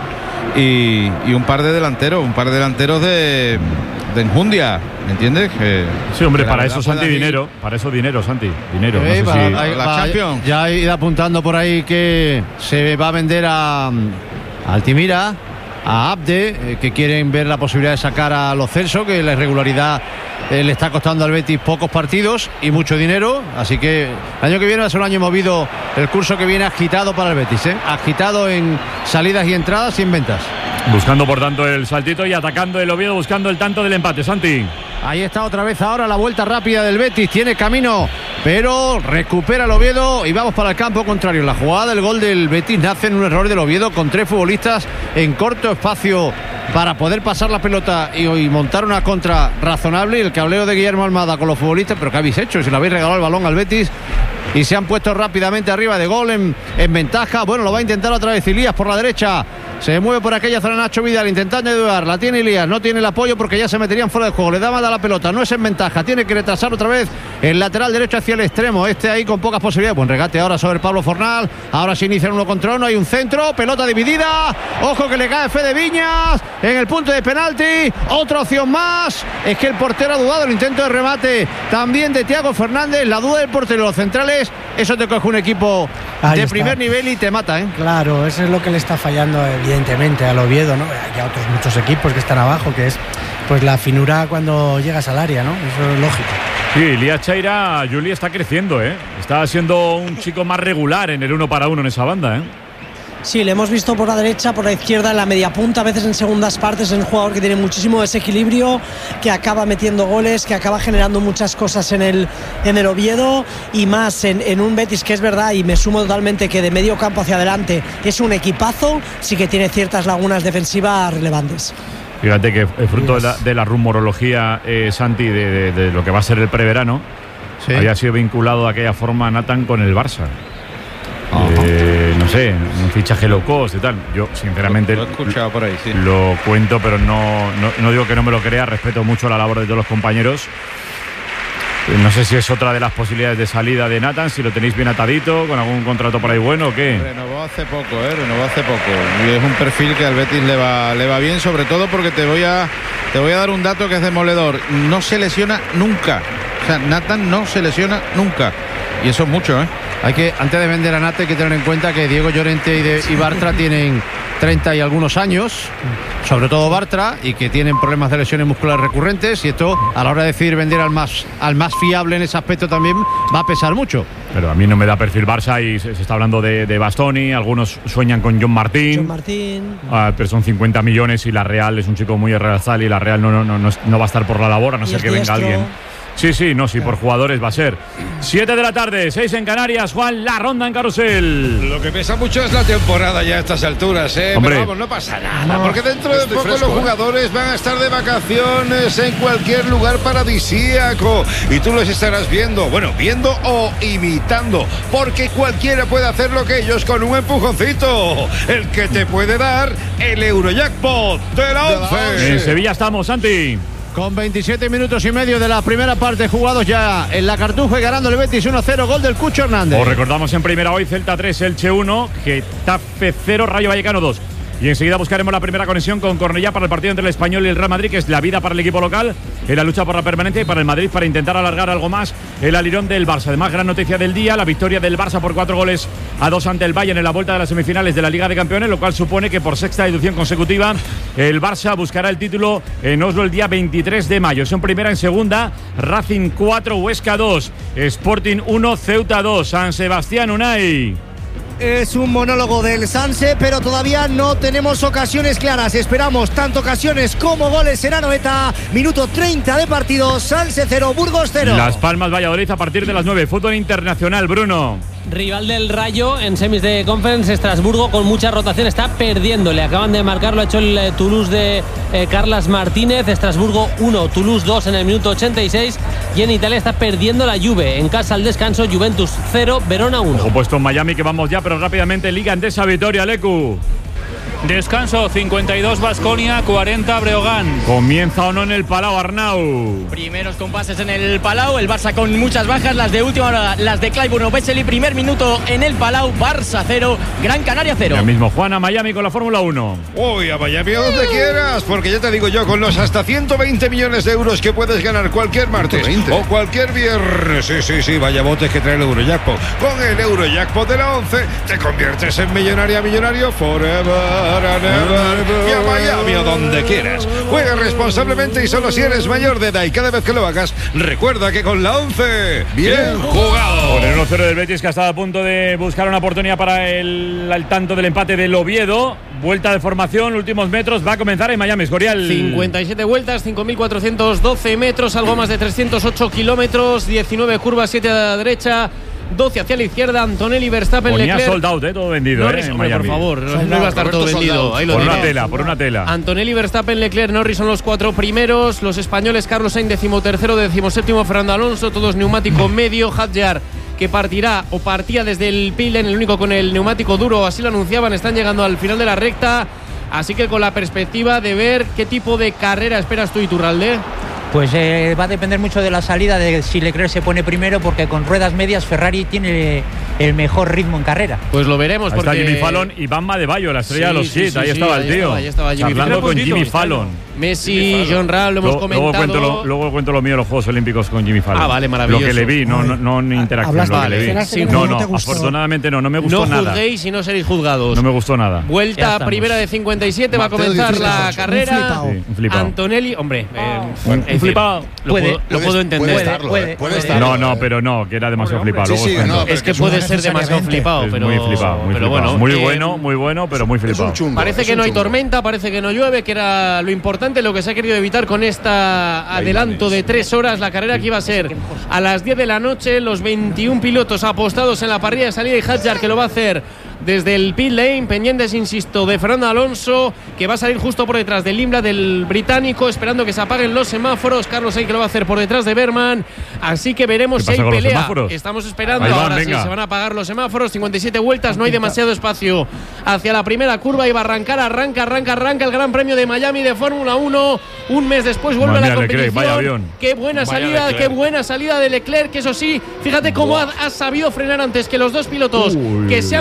Y, y un par de delanteros, un par de delanteros de, de enjundia, ¿me entiendes? Que, Sí, hombre, que la para verdad eso, Santi, pueda ir- dinero. Para eso, dinero, Santi. Dinero. Eh, No sé va- si- ahí- la va- Champions. Ya ha ido apuntando por ahí que se va a vender a, a Altimira, a Abde, eh, que quieren ver la posibilidad de sacar a Lo Celso, que la irregularidad eh, le está costando al Betis pocos partidos y mucho dinero. Así que el año que viene va a ser un año movido, el curso que viene agitado para el Betis, ¿eh? Agitado en salidas y entradas y en ventas. Buscando, por tanto, el saltito y atacando el Oviedo, buscando el tanto del empate, Santi. Ahí está otra vez ahora la vuelta rápida del Betis, tiene camino, pero recupera el Oviedo y vamos para el campo contrario. La jugada del gol del Betis nace en un error del Oviedo con tres futbolistas en corto espacio para poder pasar la pelota y, y montar una contra razonable. Y el cableo de Guillermo Almada con los futbolistas, pero ¿qué habéis hecho? Si le habéis regalado el balón al Betis y se han puesto rápidamente arriba de gol en, en ventaja. Bueno, lo va a intentar otra vez Ilías por la derecha. Se mueve por aquella zona Nacho Vidal intentando ayudar. La tiene Ilías, no tiene el apoyo porque ya se meterían fuera de juego. Le da más a la pelota, no es en ventaja. Tiene que retrasar otra vez el lateral derecho hacia el extremo. Este ahí con pocas posibilidades. Buen regate ahora sobre Pablo Fornal. Ahora se inicia uno contra uno. Hay un centro, pelota dividida. Ojo que le cae Fede Viñas en el punto de penalti. Otra opción más. Es que el portero ha dudado el intento de remate también de Thiago Fernández. La duda del portero, los centrales. Eso te coge un equipo Ahí de está. primer nivel y te mata, ¿eh? Claro, eso es lo que le está fallando evidentemente al Oviedo, ¿no? Hay a otros muchos equipos que están abajo, que es pues la finura cuando llegas al área, ¿no? Eso es lógico. Sí, Elías Chaira, Juli, está creciendo, ¿eh? Está siendo un chico más regular en el uno para uno en esa banda, ¿eh? Sí, le hemos visto por la derecha, por la izquierda, en la media punta, a veces en segundas partes. Es un jugador que tiene muchísimo desequilibrio, que acaba metiendo goles, que acaba generando muchas cosas en el, en el Oviedo y más en, en un Betis que es verdad, y me sumo totalmente, que de medio campo hacia adelante es un equipazo, sí que tiene ciertas lagunas defensivas relevantes. Fíjate que es fruto de la, de la rumorología, eh, Santi, de, de- de lo que va a ser el preverano. Sí. Había sido vinculado de aquella forma Nathan con el Barça. Eh, no sé, un fichaje low cost y tal. Yo, sinceramente, Lo he escuchado por ahí, sí. lo cuento, pero no, no, no digo que no me lo crea. Respeto mucho la labor de todos los compañeros. Eh, No sé si es otra de las posibilidades de salida de Nathan, si lo tenéis bien atadito, con algún contrato por ahí bueno o qué. Renovó hace poco, ¿eh? Renovó hace poco. Y es un perfil que al Betis le va, le va bien, sobre todo porque te voy a te voy a dar un dato que es demoledor. No se lesiona nunca. O sea, Nathan no se lesiona nunca. Y eso es mucho, ¿eh? Hay que, antes de vender a Nate, hay que tener en cuenta que Diego Llorente y, de, y Bartra tienen treinta y algunos años, sobre todo Bartra, y que tienen problemas de lesiones musculares recurrentes, y esto a la hora de decidir vender al más, al más fiable en ese aspecto también va a pesar mucho. Pero a mí no me da perfil Barça y se, se está hablando de, de Bastoni, algunos sueñan con John Martín. John Martín. Uh, pero son cincuenta millones y la Real es un chico muy realzal y la Real no, no, no, no, no va a estar por la labor, a no ser que venga alguien. Sí, sí, no, sí, por jugadores va a ser. siete de la tarde, seis en Canarias, Juan, la ronda en Carrusel. Lo que pesa mucho es la temporada ya a estas alturas, ¿eh? Hombre. Pero vamos, no pasa nada, porque dentro de Estoy poco fresco, los ¿eh? jugadores van a estar de vacaciones en cualquier lugar paradisíaco y tú los estarás viendo, bueno, viendo o imitando, porque cualquiera puede hacer lo que ellos con un empujoncito, el que te puede dar el Eurojackpot de la once. En Sevilla estamos, Santi. Con veintisiete minutos y medio de la primera parte jugados ya en la Cartuja y ganando el Betis uno cero, gol del Cucho Hernández. Os recordamos en primera hoy Celta tres, Elche uno, Getafe cero, Rayo Vallecano dos. Y enseguida buscaremos la primera conexión con Cornellá para el partido entre el Español y el Real Madrid, que es la vida para el equipo local, en la lucha por la permanencia, y para el Madrid para intentar alargar algo más el alirón del Barça. Además, gran noticia del día, la victoria del Barça por cuatro goles a dos ante el Bayern en la vuelta de las semifinales de la Liga de Campeones, lo cual supone que por sexta edición consecutiva el Barça buscará el título en Oslo el día veintitrés de mayo. Son primera, en segunda, Racing cuatro, Huesca dos, Sporting uno, Ceuta dos, San Sebastián Unai. Es un monólogo del Sanse, pero todavía no tenemos ocasiones claras. Esperamos tanto ocasiones como goles en Anoeta. Minuto treinta de partido, Sanse cero, Burgos cero. Las Palmas Valladolid a partir de las nueve. Fútbol internacional, Bruno. Rival del Rayo en semis de Conference, Estrasburgo con mucha rotación está perdiendo. Le acaban de marcar, lo ha hecho el eh, Toulouse de eh, Carlas Martínez. Estrasburgo uno, Toulouse dos en el minuto ochenta y seis. Y en Italia está perdiendo la Juve. En casa al descanso, Juventus cero, Verona uno. Ojo puesto en Miami, que vamos ya, pero rápidamente Liga Endesa, Vitoria, Lecu. Descanso, cincuenta y dos Baskonia, cuarenta Breogán. Comienza o no en el Palau, Arnau. Primeros compases en el Palau, el Barça con muchas bajas, las de última hora, las de Clyburn Vesely. Primer minuto en el Palau, Barça cero, Gran Canaria cero. Ya mismo Juan a Miami con la Fórmula uno. Uy, a Miami a donde quieras, porque ya te digo yo, con los hasta ciento veinte millones de euros que puedes ganar cualquier martes ciento veinte. o cualquier viernes. Sí, sí, sí, vaya botes que trae el Eurojackpot. Con el Eurojackpot de la once te conviertes en millonaria, millonario forever. Y a Miami o donde quieras. Juega responsablemente y solo si eres mayor de edad. Y cada vez que lo hagas, recuerda que con la once, bien jugado. Con el uno cero del Betis, que ha estado a punto de buscar una oportunidad para el, el tanto del empate del Oviedo. Vuelta de formación, últimos metros, va a comenzar en Miami, Escorial. cincuenta y siete vueltas, cinco mil cuatrocientos doce metros, algo más de trescientos ocho kilómetros, diecinueve curvas, siete a la derecha, doce hacia la izquierda. Antonelli, Verstappen, Ponía Leclerc. sold out, eh, todo vendido. Norris, eh, en hombre, Miami. por favor, no, no iba a estar todo vendido. Ahí lo por diré. una tela, por una tela. Antonelli, Verstappen, Leclerc, Norris son los cuatro primeros. Los españoles, Carlos Sainz, decimotercero, decimoséptimo, Fernando Alonso, todos neumático medio. Hadjar, que partirá o partía desde el pit lane, el único con el neumático duro, así lo anunciaban, están llegando al final de la recta. Así que con la perspectiva de ver qué tipo de carrera esperas tú, Iturralde. Pues eh, va a depender mucho de la salida, de si Leclerc se pone primero, porque con ruedas medias Ferrari tiene el mejor ritmo en carrera. Pues lo veremos. Ahí porque... está Jimmy Fallon y Bam de Bayo, la estrella sí, de los sí, hits. sí, ahí sí, estaba ahí el tío. estaba, ahí estaba Jimmy. Hablando con Jimmy Fallon. Messi, John Ram, lo hemos Luego, comentado. luego, cuento lo, luego cuento lo mío de los Juegos Olímpicos con Jimmy Fallon. Ah, vale, maravilloso. Lo que le vi, no, no, no en interacción. Lo que Vale, le vi. sí, no, no, no, afortunadamente no, no me gustó no nada. No juzguéis y no seréis juzgados. No me gustó nada. Vuelta primera de cincuenta y siete, va a comenzar la carrera. Sí, un flipado. Antonelli, hombre, eh, un, en un flipado. Lo puede, puedo, lo puedo entender. Puede estarlo, puede, puede estarlo. No, no, pero no, que era demasiado flipado. Sí, sí, no, es que puede ser demasiado flipado, es pero muy flipado, muy pero flipado. bueno, muy eh, bueno, muy bueno, pero muy flipado. Parece que no hay tormenta, parece que no llueve, que era lo importante, lo que se ha querido evitar con esta adelanto de tres horas. La carrera que iba a ser a las diez de la noche, los veintiún pilotos apostados en la parrilla de salida y Hadjar, que lo va a hacer desde el pit lane, pendientes, insisto, de Fernando Alonso, que va a salir justo por detrás del Imbla, del británico, esperando que se apaguen los semáforos. Carlos Sainz, que lo va a hacer por detrás de Berman. Así que veremos si hay pelea. Estamos esperando. Van, ahora venga. sí se van a apagar los semáforos. cincuenta y siete vueltas, no hay demasiado espacio hacia la primera curva. Y va a arrancar, arranca, arranca, arranca el Gran Premio de Miami de Fórmula uno. Un mes después vuelve Madre a la mía, Leclerc, competición. vaya avión. Qué buena Vaya salida, Leclerc. qué buena salida de Leclerc. Que eso sí, fíjate cómo ha, ha sabido frenar antes que los dos pilotos Uy. que se han pasado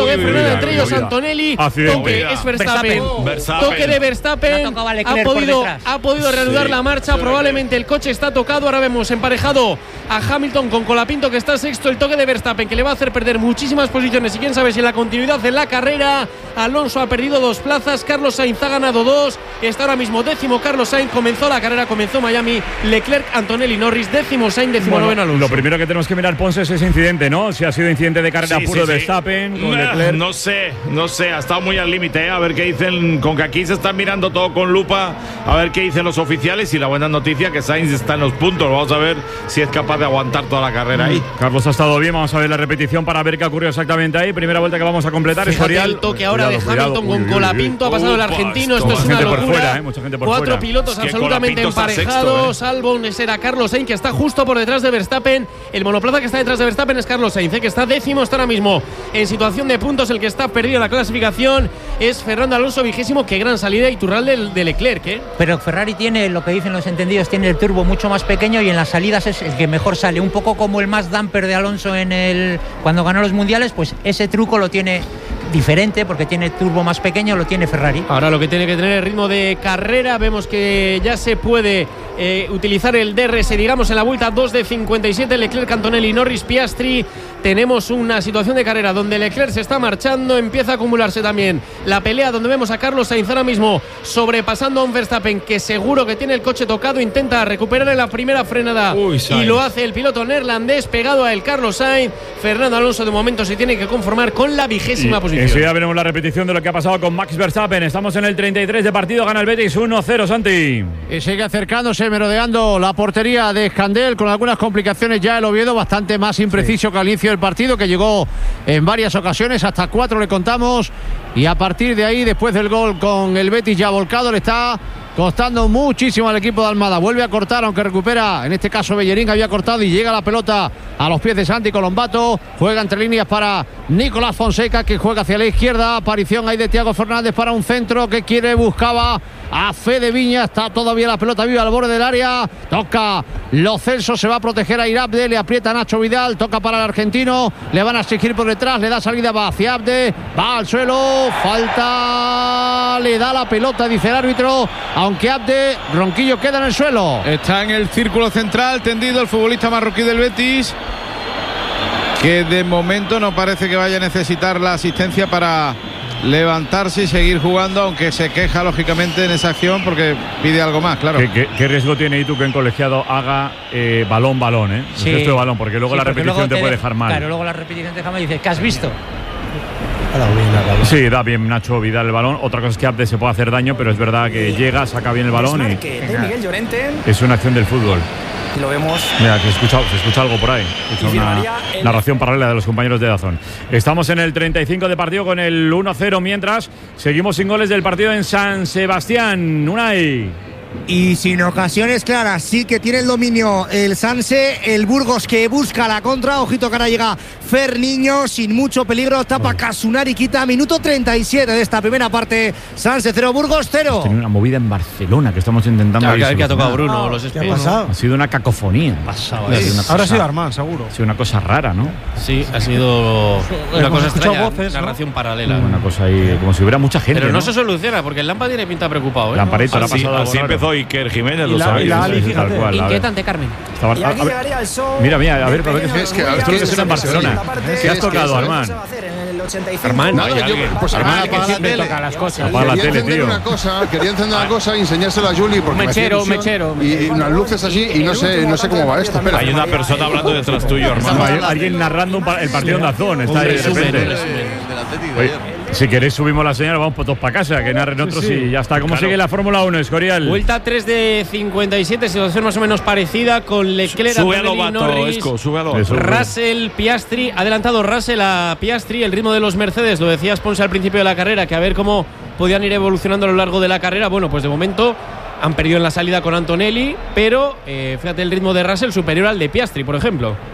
todo, eh, Fernando, entre ellos Antonelli. Accidente. Toque, es Verstappen. Verstappen. Toque de Verstappen. Ha podido, ha podido reanudar Sí. la marcha. Probablemente el coche está tocado. Ahora vemos emparejado a Hamilton con Colapinto, que está sexto. El toque de Verstappen, que le va a hacer perder muchísimas posiciones. Y quién sabe si en la continuidad en la carrera. Alonso ha perdido dos plazas. Carlos Sainz ha ganado dos. Está ahora mismo décimo Carlos Sainz. Comenzó la carrera, comenzó Miami. Leclerc, Antonelli, Norris. Décimo Sainz, décimo Bueno, noveno Alonso. lo primero que tenemos que mirar, Ponce, es ese incidente, ¿no? Si ha sido incidente de carrera Sí, puro sí, de sí. Verstappen con Nah, Leclerc. No sé, no sé, ha estado muy al límite, ¿eh? A ver qué dicen, con que aquí se están mirando todo con lupa, a ver qué dicen los oficiales, y la buena noticia que Sainz está en los puntos. Vamos a ver si es capaz de aguantar toda la carrera ahí. Carlos ha estado bien, vamos a ver la repetición para ver qué ha ocurrido exactamente ahí. Primera vuelta que vamos a completar, Fíjate historial. el toque ahora Cuidado, de cuidado. Hamilton Uy, con uy, uy, Colapinto. uy. Ha pasado el Upa, argentino. esto- Esto es mucha una gente por locura. fuera, eh, mucha gente por Cuatro fuera. pilotos Es que absolutamente Colapinto está emparejados. sexto, eh. Albon será Carlos Sainz, que está justo por detrás de Verstappen. El monoplaza que está detrás de Verstappen es Carlos Sainz, eh, que está décimo. Está ahora mismo en situación de puntos. El que está perdido en la clasificación es Fernando Alonso, vigésimo. Qué gran salida y turral de, de Leclerc, ¿eh? Pero Ferrari tiene, lo que dicen los entendidos, tiene el turbo mucho más pequeño y en las salidas es el que mejor sale. Un poco como el más damper de Alonso en el cuando ganó los mundiales, pues ese truco lo tiene diferente porque tiene turbo más pequeño, lo tiene Ferrari. Ahora lo que tiene que tener el ritmo de carrera. Vemos que ya se puede eh, utilizar el D R S, digamos, en la vuelta dos de cincuenta y siete. Leclerc, Antonelli, Norris, Piastri. Tenemos una situación de carrera donde Leclerc se está marchando. Empieza a acumularse también la pelea, donde vemos a Carlos Sainz ahora mismo sobrepasando a un Verstappen que seguro que tiene el coche tocado. Intenta recuperar en la primera frenada Uy, y Sainz. lo hace el piloto neerlandés pegado a el Carlos Sainz. Fernando Alonso de momento se tiene que conformar con la vigésima Y posición. enseguida veremos la repetición de lo que ha pasado con Max Verstappen. Estamos en el treinta y tres de partido, gana el Betis uno cero, Santi. Y sigue acercándose, merodeando la portería de Escandel, con algunas complicaciones ya el Oviedo, bastante más impreciso que al inicio del partido, que llegó en varias ocasiones, hasta cuatro le contamos, y a partir de ahí, después del gol con el Betis ya volcado, le está costando muchísimo al equipo de Almada. Vuelve a cortar, aunque recupera, en este caso Bellerín, que había cortado, y llega la pelota a los pies de Santi Colombato. Juega entre líneas para Nicolás Fonseca, que juega hacia la izquierda. Aparición ahí de Thiago Fernández para un centro que quiere, buscaba a Fede Viña. Está todavía la pelota viva al borde del área. Toca Lo Celso, se va a proteger a Irabde, le aprieta Nacho Vidal, toca para el argentino, le van a exigir por detrás, le da salida, va hacia Abde, va al suelo, falta, le da la pelota, dice el árbitro, aunque Abde, Ronquillo queda en el suelo. Está en el círculo central tendido el futbolista marroquí del Betis, que de momento no parece que vaya a necesitar la asistencia para levantarse y seguir jugando, aunque se queja lógicamente en esa acción porque pide algo más, claro. ¿Qué, qué, qué riesgo tiene Itu que en colegiado haga eh, balón, balón, eh? Sí. El gesto de balón, porque luego Sí, la porque repetición luego te puede dejar mal. Claro, luego la repetición te deja mal y dices, ¿qué has visto? Sí, da bien Nacho Vidal el balón. Otra cosa es que Abde se puede hacer daño, pero es verdad que llega, saca bien el balón y de Miguel Llorente. es una acción del fútbol. Y lo vemos. Mira, que escucha, se escucha algo por ahí. Escucha Y una firmaría el- narración paralela de los compañeros de Dazón. Estamos en el treinta y cinco de partido con el uno cero, mientras seguimos sin goles del partido en San Sebastián. Unai. Y sin ocasiones claras, sí que tiene el dominio el Sanse, el Burgos que busca la contra, ojito que ahora llega Fer Niño, sin mucho peligro, tapa Casunari, quita, minuto treinta y siete de esta primera parte, Sanse cero, Burgos cero. Tiene una movida en Barcelona que estamos intentando. Claro, ahí que a ver qué ha solucionar. tocado Bruno, los ¿Qué espías. ha pasado? Ha sido una cacofonía. Pasado, Ha sido una Ahora ha cosa- sido Armán, seguro. Ha sido una cosa rara, ¿no? Sí, ha sido una Hemos cosa escuchado extraña, voces, ¿no? narración paralela. Una cosa ahí, como si hubiera mucha gente. Pero no, ¿no? se soluciona, porque el Lampa tiene pinta preocupado, ¿eh? Lamparito, le ha Así, pasado algo así raro. empezó Iker Jiménez, Y lo la- sabéis. y la Ali, Sí, fíjate. tal cual, a ver. Inquietante, Carmen. Estaba- Y a- aquí a ver, llegaría el show. mira, mira, a ver, pero pequeño es que Williams, esto lo que suena en Barcelona. la parte ¿Qué has de- tocado, que Armán? se va a hacer en el ochenta y cinco. Armán, Nada, yo, pues Armán, Armán, apaga la siempre tele. toca las cosas. Apaga la quería tele, encender tío. una cosa, quería encender una cosa, enseñársela a Juli porque Un me hacía mechero, ilusión, mechero, y, y unas luces así y no sé, no sé cómo va esto. Espera. Hay una persona hablando detrás tuyo, No, hermano. hay alguien narrando un pa- el partido en Dazón. Está ahí de resumen, repente. un resumen. Oye, si queréis subimos la señal, vamos todos para casa, que narren otros y ya está. ¿Cómo Claro. sigue la Fórmula uno, Escorial? Vuelta tres de cincuenta y siete, situación más o menos parecida con Leclerc, Sube a Antonelli, Lobato, Norris, Esco, sube a Lobato. Eso. Russell, Piastri, ha adelantado Russell a Piastri, el ritmo de los Mercedes, lo decías Ponce al principio de la carrera, que a ver cómo podían ir evolucionando a lo largo de la carrera. Bueno, pues de momento han perdido en la salida con Antonelli, pero eh, fíjate el ritmo de Russell superior al de Piastri, por ejemplo.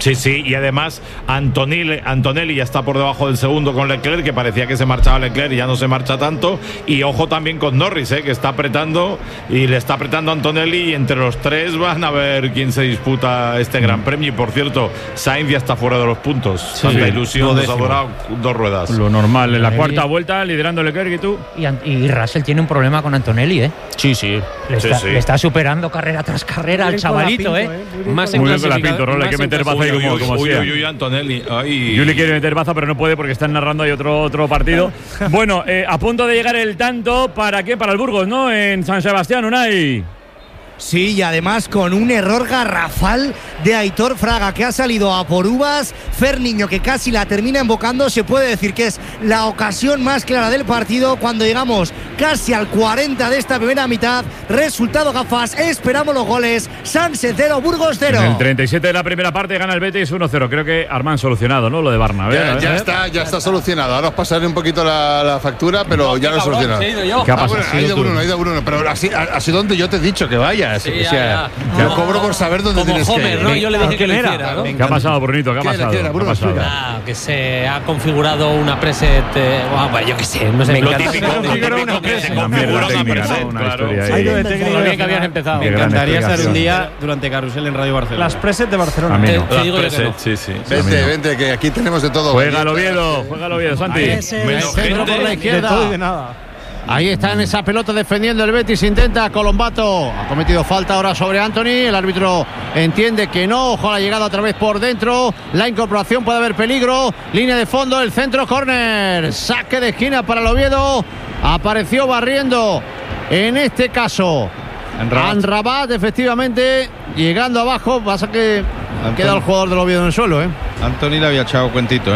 Sí, sí, y además Antonelli, Antonelli ya está por debajo del segundo con Leclerc, que parecía que se marchaba Leclerc y ya no se marcha tanto. Y ojo también con Norris, ¿eh? que está apretando y le está apretando a Antonelli, y entre los tres van a ver quién se disputa este Gran Premio. Y por cierto, Sainz ya está fuera de los puntos. Sí, Tanta sí, ilusión, nos ha durado dos ruedas. Lo normal, en la cuarta vuelta liderando Leclerc y tú. Y, y Russell tiene un problema con Antonelli, ¿eh? Sí, sí. Le, sí, está, sí. le está superando carrera tras carrera al chavalito, ¿eh? Más Muy bien con la Pinto, Rol, hay que meter baza ahí como, como uy, sea. uy, uy, Antonelli. Ay. Yuli quiere meter baza, pero no puede porque están narrando ahí otro, otro partido. Bueno, eh, a punto de llegar el tanto, ¿para qué? Para el Burgos, ¿no? En San Sebastián, Unai. Sí, y además con un error garrafal de Aitor Fraga, que ha salido a por uvas. Fer Niño, que casi la termina embocando. Se puede decir que es la ocasión más clara del partido cuando llegamos casi al cuarenta de esta primera mitad. Resultado gafas, esperamos los goles. Sanse cero, Burgos cero. En el treinta y siete de la primera parte gana el Betis uno cero. Creo que Armán solucionado, ¿no? Lo de Barna. Ya, ya está, ya está solucionado. Ahora os pasaré un poquito la, la factura, pero no, ya lo he solucionado. ¿Qué ha pasado? Ah, bueno, ha ido Bruno, ha ido Bruno. Pero así, así donde yo te he dicho que vayas. Sí, o sea, ya, yo ya. cobro por saber dónde Como tienes Homer, que ir. ¿no? Yo le dije que lo hiciera, ¿no? ¿Qué ha pasado, Brunito? ¿Qué ha ¿Qué pasado? le quiera, Bruno? ¿Qué ha pasado? Ah, que se ha configurado una preset. Eh, bueno, yo qué sé, no sé. Lo me típico, encanta. lo típico que se configura una preset, claro. Lo bien que habías empezado. Me encantaría estar un día durante Carrusel en Radio Barcelona. Las presets de Barcelona. A mí no. Te digo yo que no. Sí, sí. Vente, vente, que aquí tenemos de todo. Juega el Oviedo, juega el Oviedo, Santi. Menos Centro por la De izquierda. todo y de nada. Ahí está en esa pelota defendiendo el Betis, intenta Colombato, ha cometido falta ahora sobre Anthony, el árbitro entiende que no, ojo a la llegada otra vez por dentro, la incorporación puede haber peligro, línea de fondo, el centro, córner, saque de esquina para el Oviedo, apareció barriendo en este caso Amrabat. Amrabat, efectivamente, llegando abajo, pasa que Anthony. queda el jugador del Oviedo en el suelo, ¿eh? Anthony le había echado cuentito, ¿eh?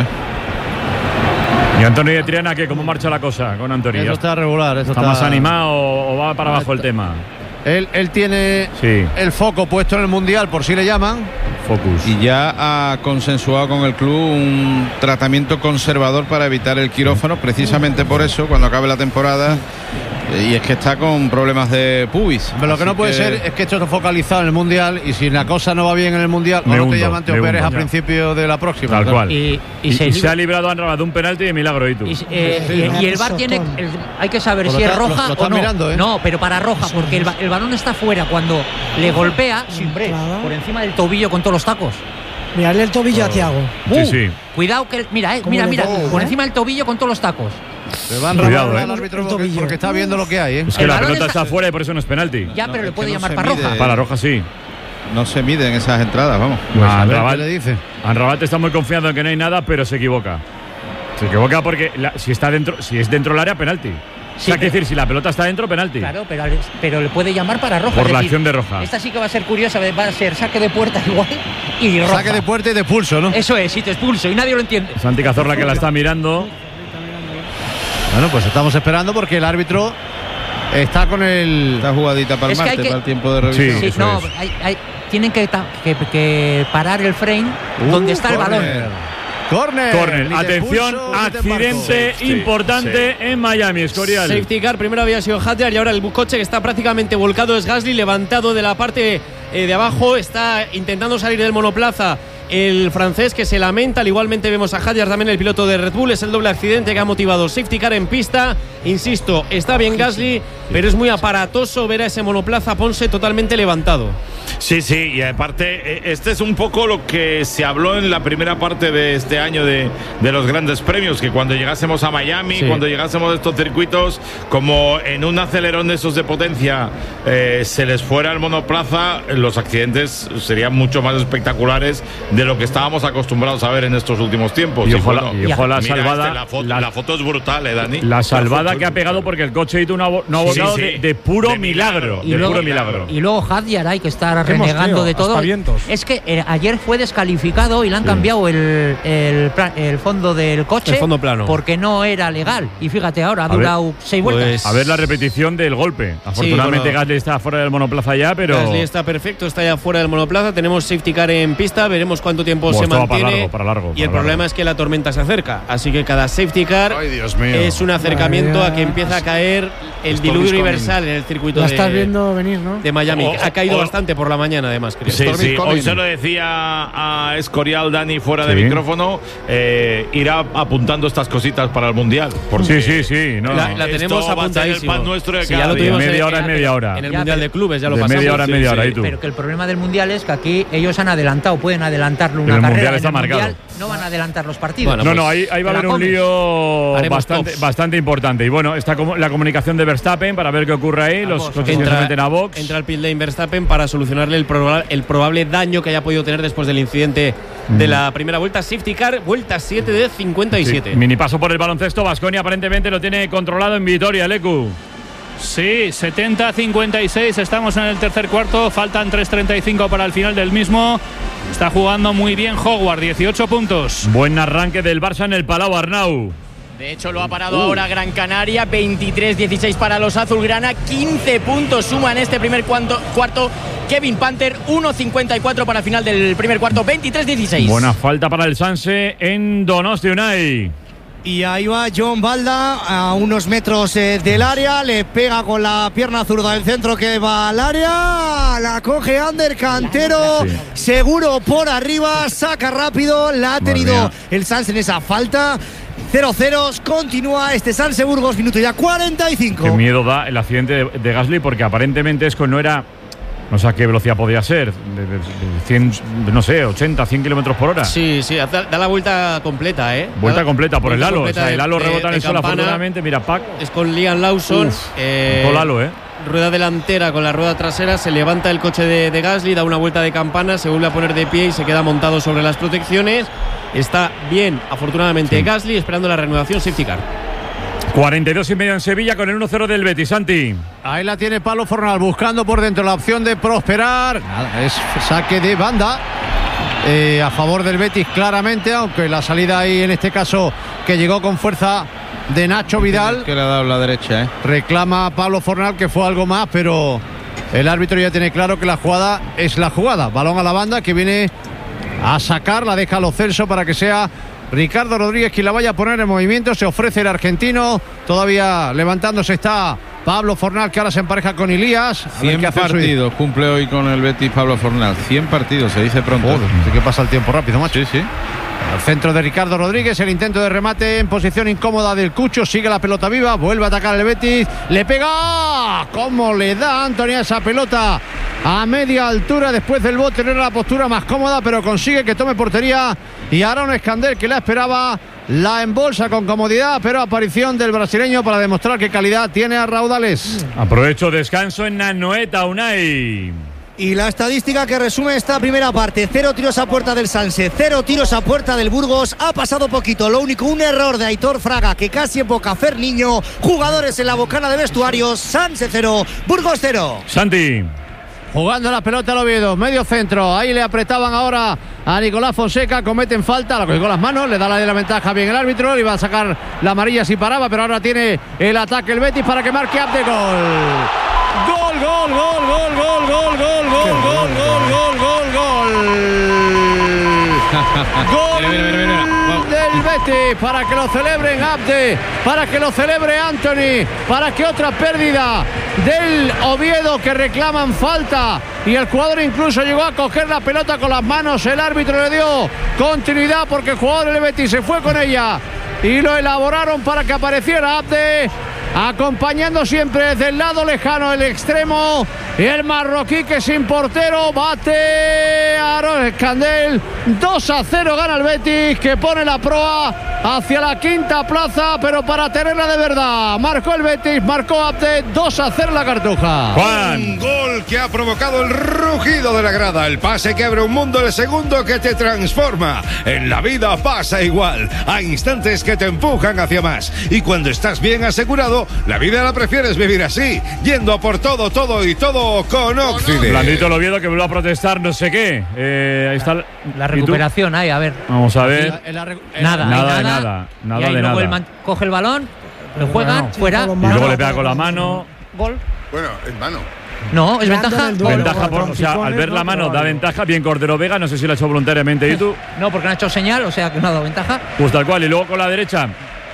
¿Y Antonio de Triana qué? ¿Cómo marcha la cosa con Antonio? Eso está regular, eso ¿Está, está más animado o va para abajo el tema? Él, él tiene Sí. el foco puesto en el Mundial, por si le llaman. Focus. Y ya ha consensuado con el club un tratamiento conservador para evitar el quirófano, precisamente por eso, cuando acabe la temporada. Y es que está con problemas de pubis. Pero lo que Así no puede ser es que esto esté focalizado en el Mundial y si la cosa no va bien en el Mundial, Me o no hundo, te llaman, te me operes hundo. a principio de la próxima. Tal claro. cual. Y, y Y, se y se libra- ha librado a Anrabat de un penalti de milagro, ¿y tú? Y, eh, Sí, y- sí. y el V A R tiene. el- hay que saber Pues si lo es está- lo- roja lo o están no. mirando, ¿eh? No, pero para roja, porque el, ba- el balón está fuera cuando le golpea, siempre, por encima del tobillo con todos los tacos. Mirarle el tobillo a Thiago. Sí, Uh, sí. Cuidado que. Mira, eh, ¿Cómo mira, le mira. da? Por ¿Eh? encima del tobillo con todos los tacos. Le van Cuidado, robando eh. al árbitro El porque, tobillo. porque está viendo lo que hay, ¿eh? Es que El la balón pelota está- está fuera y por eso no es penalti. Ya, pero No, le es puede que no llamar se para mide. roja. Para roja sí. No se miden esas entradas, vamos. Pues a ver Amrabat- qué le dice. Anrabat está muy confiado en que no hay nada, pero se equivoca. Se equivoca porque la- si está dentro, si es dentro del área, penalti. O sea, Sí, que decir, si la pelota está dentro, penalti. Claro, pero, pero le puede llamar para roja. Por es la decir, acción de roja. Esta sí que va a ser curiosa, va a ser saque de puerta igual y roja. Saque de puerta y de pulso, ¿no? Eso es, si te expulso y nadie lo entiende. Santi Cazorla que la está mirando. Bueno, pues estamos esperando porque el árbitro está con el. Esta jugadita para el Es que hay martes, que- para el tiempo de revisión. Sí. Sí, eso no, es. hay- hay- tienen que, ta- que- que parar el frame Uh, donde está el balón. córner. Córner. Córner. Ni de Atención, pulso, ni de accidente Sí, sí, importante en Miami, Escorial. Safety car, primero había sido Hadjar y ahora el coche que está prácticamente volcado es Gasly, levantado de la parte eh, de abajo, está intentando salir del monoplaza el francés que se lamenta, al igualmente vemos a Hadjar también el piloto de Red Bull, es el doble accidente que ha motivado el safety car en pista, insisto, está bien Gasly, pero es muy aparatoso ver a ese monoplaza Ponce totalmente levantado. Sí, sí, y aparte, eh, este es un poco lo que se habló en la primera parte de este año de, de los grandes premios, que cuando llegásemos a Miami, Sí. cuando llegásemos a estos circuitos, como en un acelerón de esos de potencia eh, se les fuera el monoplaza, los accidentes serían mucho más espectaculares de lo que estábamos acostumbrados a ver en estos últimos tiempos. Y ojo la- bueno, y ojo la mira salvada- este, la, foto, la- la foto es brutal, ¿eh, Dani? La salvada foto que ha es pegado brutal. porque el coche hizo una, bo- no ha Sí, botado sí. de, de puro De milagro. milagro. De Y luego- puro milagro. Y luego Hadjar hay que estar Qué renegando mosqueo, de todo. aspavientos. Es que eh, ayer fue descalificado y le han Sí. cambiado el, el, pla- el fondo del coche El fondo plano. porque no era legal. Y fíjate, ahora ha A ver, durado seis vueltas. pues- A ver la repetición del golpe. Afortunadamente bueno. Gasly está fuera del monoplaza ya, pero. Gasly está perfecto, está ya fuera del monoplaza, tenemos safety car en pista, veremos cuánto tiempo Bueno, se esto va para mantiene. largo, para largo, y el para problema largo. es que la tormenta se acerca, así que cada safety car Ay, Dios mío. es un acercamiento a que empieza a caer el Estos diluvio muy universal en el circuito La de, estás viendo venir, ¿no? de Miami. O- ha caído o- bastante por la mañana, además, creo. Sí, sí. Hoy se lo decía a Escorial, Dani, fuera de Sí. micrófono, eh, irá apuntando estas cositas para el Mundial. Sí, sí, sí. No, la, no. la tenemos Esto va a ser el apuntadísimo. pan nuestro de Sí, cada ya lo día. tuvimos Media en- hora en, es media hora. En el Ya, Mundial pero- de Clubes, ya lo de pasamos. media hora en Sí, media sí. hora, ¿y tú? Pero que el problema del Mundial es que aquí ellos han adelantado, pueden adelantarlo una Pero el carrera. Mundial en está el marcado. Mundial no van a adelantar los partidos. no, no, ahí, ahí va a Te haber la un comes. lío Haremos bastante, tops. bastante importante. Y bueno, está como la comunicación de Verstappen para ver qué ocurre ahí. Los coches que se Entra, meten a box. entra al pit lane Verstappen para solucionarle el, proba- el probable daño que haya podido tener después del incidente de la primera vuelta. Safety car, vuelta siete de cincuenta y siete. Sí, mini paso por el baloncesto. Baskonia aparentemente lo tiene controlado en Vitoria, Lecu. Sí, setenta a cincuenta y seis, estamos en el tercer cuarto, faltan tres treinta y cinco para el final del mismo. Está jugando muy bien Howard, dieciocho puntos. Buen arranque del Barça en el Palau, Arnau. De hecho, lo ha parado uh. ahora Gran Canaria, veintitrés dieciséis para los azulgrana, quince puntos suma en este primer cuarto, cuarto Kevin Panther, uno cincuenta y cuatro para el final del primer cuarto, veintitrés dieciséis. Buena falta para el Sanse en Donosti, Unai. Y ahí va John Balda a unos metros eh, del área, le pega con la pierna zurda del centro que va al área, la coge Ander Cantero, sí. seguro por arriba, saca rápido, la ha tenido el Sanse en esa falta. cero cero, continúa este Sanse Burgos, minuto ya cuarenta y cinco. Qué miedo da el accidente de, de Gasly, porque aparentemente Esco no era, no sé a qué velocidad podía ser, de, de, de cien, no sé, ochenta, cien kilómetros por hora. Sí, sí, da, da la vuelta completa, ¿eh? Vuelta da, completa por el halo. O sea, el halo de, rebota en el suelo, campana, afortunadamente. Mira, Pac. Es con Liam Lawson. Uf, eh, todo el halo, ¿eh? Rueda delantera con la rueda trasera, se levanta el coche de, de Gasly, da una vuelta de campana, se vuelve a poner de pie y se queda montado sobre las protecciones. Está bien, afortunadamente, sí. Gasly, esperando la reanudación safety car. cuarenta y dos y medio en Sevilla con el uno cero del Betis, Santi. Ahí la tiene Pablo Fornal buscando por dentro la opción de prosperar. Nada, es saque de banda eh, a favor del Betis claramente, aunque la salida ahí en este caso que llegó con fuerza de Nacho Vidal. Que le ha dado la derecha, ¿eh? Reclama a Pablo Fornal que fue algo más, pero el árbitro ya tiene claro que la jugada es la jugada. Balón a la banda que viene a sacar, la deja a Lo Celso para que sea Ricardo Rodríguez quien la vaya a poner en movimiento. Se ofrece el argentino, todavía levantándose está Pablo Fornal, que ahora se empareja con Ilías. cien partidos cumple hoy con el Betis Pablo Fornal. cien partidos, se dice pronto. Joder, sí que pasa el tiempo rápido, macho. Sí, sí. Al centro de Ricardo Rodríguez, el intento de remate en posición incómoda del Cucho, sigue la pelota viva, vuelve a atacar el Betis, le pega, ¿cómo le da Antonio esa pelota a media altura después del bote? No era la postura más cómoda, pero consigue que tome portería y Aaron Escandel, que la esperaba, la embolsa con comodidad, pero aparición del brasileño para demostrar qué calidad tiene a raudales. Aprovecho descanso en Anoeta, Unai. Y la estadística que resume esta primera parte: cero tiros a puerta del Sanse, cero tiros a puerta del Burgos. Ha pasado poquito, lo único, un error de Aitor Fraga que casi evoca a Ferniño. Jugadores en la bocana de vestuarios. Sanse cero, Burgos cero. Santi. Jugando la pelota al Oviedo, medio centro, ahí le apretaban ahora a Nicolás Fonseca, cometen falta, la cogió con las manos, le da la de la ventaja bien el árbitro, le iba a sacar la amarilla si paraba, pero ahora tiene el ataque el Betis para que marque Abde. Gol. Gol, gol, gol, gol, gol, gol, gol, gol, gol, gol, gol, gol, gol. Gol del Betis para que lo celebren Abde, para que lo celebre Anthony, para que otra pérdida del Oviedo que reclaman falta y el jugador incluso llegó a coger la pelota con las manos, el árbitro le dio continuidad porque el jugador del Betis se fue con ella y lo elaboraron para que apareciera Abde, acompañando siempre desde el lado lejano el extremo y el marroquí que sin portero bate a Aaron Escandel. Dos a cero gana el Betis, que pone la proa hacia la quinta plaza, pero para tenerla de verdad. Marcó el Betis, marcó Abde, dos a cero la Cartuja. Juan. Un gol que ha provocado el rugido de la grada, el pase que abre un mundo, el segundo que te transforma. En la vida pasa igual, hay instantes que te empujan hacia más y cuando estás bien asegurado, la vida la prefieres vivir así, yendo a por todo, todo y todo con Occident. Blandito el Oviedo que vuelve a protestar no sé qué. Eh, ahí está la, la recuperación ahí, a ver. Vamos a ver. En la, en la, en nada, nada, de nada, nada y ahí de luego nada. El man, coge el balón, lo juegan, bueno, fuera. Y luego le pega con la mano. Gol. Bueno, es mano. No, es ventaja. Ventaja por, o sea, al ver la mano da ventaja. Bien Cordero Vega, no sé si lo ha hecho voluntariamente. ¿Y tú? No, porque no ha hecho señal, o sea que no ha dado ventaja. Pues tal cual. Y luego con la derecha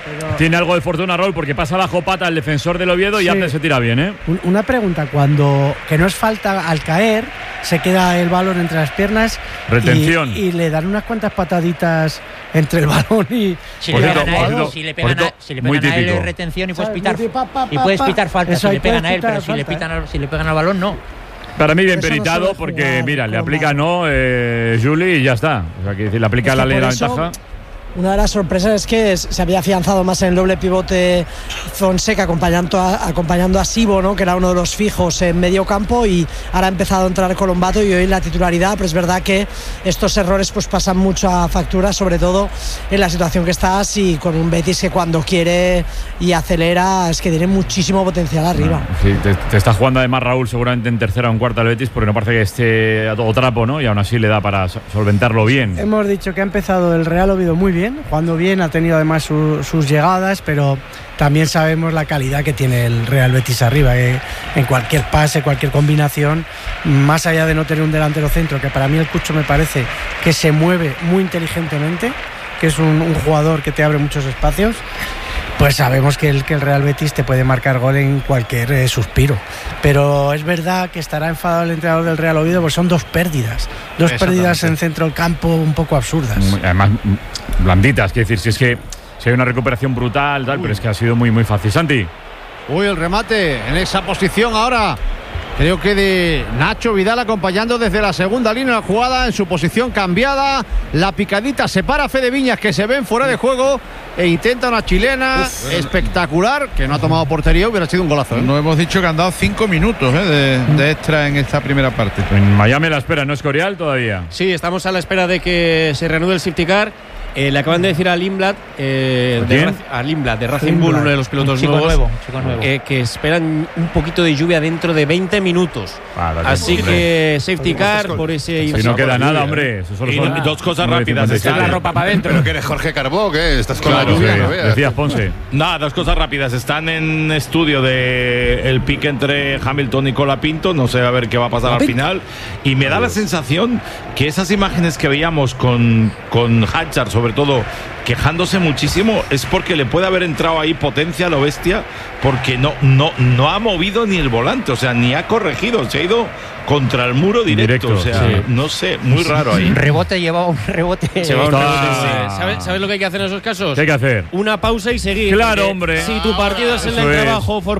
Tiene algo de fortuna, Raúl, porque pasa bajo pata el defensor del Oviedo y Sí. Abde se tira bien, ¿eh? Un- Una pregunta, cuando que no es falta al caer, se queda el balón entre las piernas y- Retención. y, le dan unas cuantas pataditas entre el balón y Si Por le cierto, pegan a por él, cierto, si le por pegan a, cierto, si le muy pegan a él típico. es retención y puedes ¿Sabes? pitar Muy pa, pa, y pa, puedes pa. pitar falta Eso si ahí le pegan puedes a él, pitar pero si le falta, pitan al, si le pegan al balón no. Para mí bien Eso no peritado, suele porque jugar, mira, le como aplica mal. no, eh, Juli, y ya está. O sea, que decir, le aplica Es que la ley de por la eso- ventaja. Una de las sorpresas es que es- se había afianzado más en el doble pivote Fonseca acompañando a, acompañando a Sibo, ¿no? Que era uno de los fijos en medio campo, y ahora ha empezado a entrar Colombato y hoy la titularidad, pero es verdad que estos errores pues pasan mucho a factura, sobre todo en la situación que estás y con un Betis que cuando quiere y acelera es que tiene muchísimo potencial arriba. Sí, te, te está jugando además Raúl seguramente en tercera o en cuarta el Betis, porque no parece que esté a todo trapo, ¿no? Y aún así le da para so- solventarlo bien. hemos dicho que ha empezado el Real Oviedo muy bien, jugando bien, ha tenido además su- sus llegadas, pero también sabemos la calidad que tiene el Real Betis arriba, que en cualquier pase, cualquier combinación, más allá de no tener un delantero centro, que para mí el Cucho me parece que se mueve muy inteligentemente, que es un, un jugador que te abre muchos espacios, pues sabemos que el, que el Real Betis te puede marcar gol en cualquier eh, suspiro. Pero es verdad que estará enfadado el entrenador del Real Oviedo, pues son dos pérdidas, dos pérdidas en centro del campo un poco absurdas. Además, mm, blanditas, quiero decir, si es que si hay una recuperación brutal, tal, pero es que ha sido muy, muy fácil. Santi. Uy, el remate en esa posición ahora. Creo que de Nacho Vidal acompañando desde la segunda línea de la jugada en su posición cambiada. La picadita separa a Fede Viñas, que se ven fuera de juego, e intenta una chilena Uf. espectacular, que no ha tomado portería, hubiera sido un golazo, ¿eh? No hemos dicho que han dado cinco minutos ¿eh? de, de extra en esta primera parte. En Miami la espera, ¿no es Escorial todavía? Sí, estamos a la espera de que se reanude el safety car. Eh, le acaban de decir a Lindblad, eh, ¿A de quién? Rac- a Lindblad de Racing Lindblad. Bull, uno de los pilotos Un chico nuevos, nuevo, un chico nuevo. eh, que esperan un poquito de lluvia dentro de veinte minutos. Ah, da Así tiempo, que safety car por ese. Si no queda nada, hombre. Eso solo Y son no- dos cosas nueve rápidas. cincuenta y siete. Está La ropa para adentro. Pero que eres Jorge Carbó, ¿qué? Estás con Claro, la lluvia, sí. no veas. Decías Ponce. Nada, dos cosas rápidas. Están en estudio de el pique entre Hamilton y Colapinto. No sé a ver qué va a pasar al final. Y me da la sensación que esas imágenes que veíamos con, con Hatchard, sobre todo, quejándose muchísimo, es porque le puede haber entrado ahí potencia a lo bestia, porque no, no, no ha movido ni el volante, o sea, ni ha corregido, se ha ido contra el muro directo. Directo, o sea, sí. no sé, muy raro ahí. Rebote llevaba un rebote. Se va un Está- rebote, sí. ¿Sabes, ¿Sabes lo que hay que hacer en esos casos? ¿Qué hay que hacer? Una pausa y seguir. Claro, porque hombre. Si tu partido es el Eso del es. trabajo for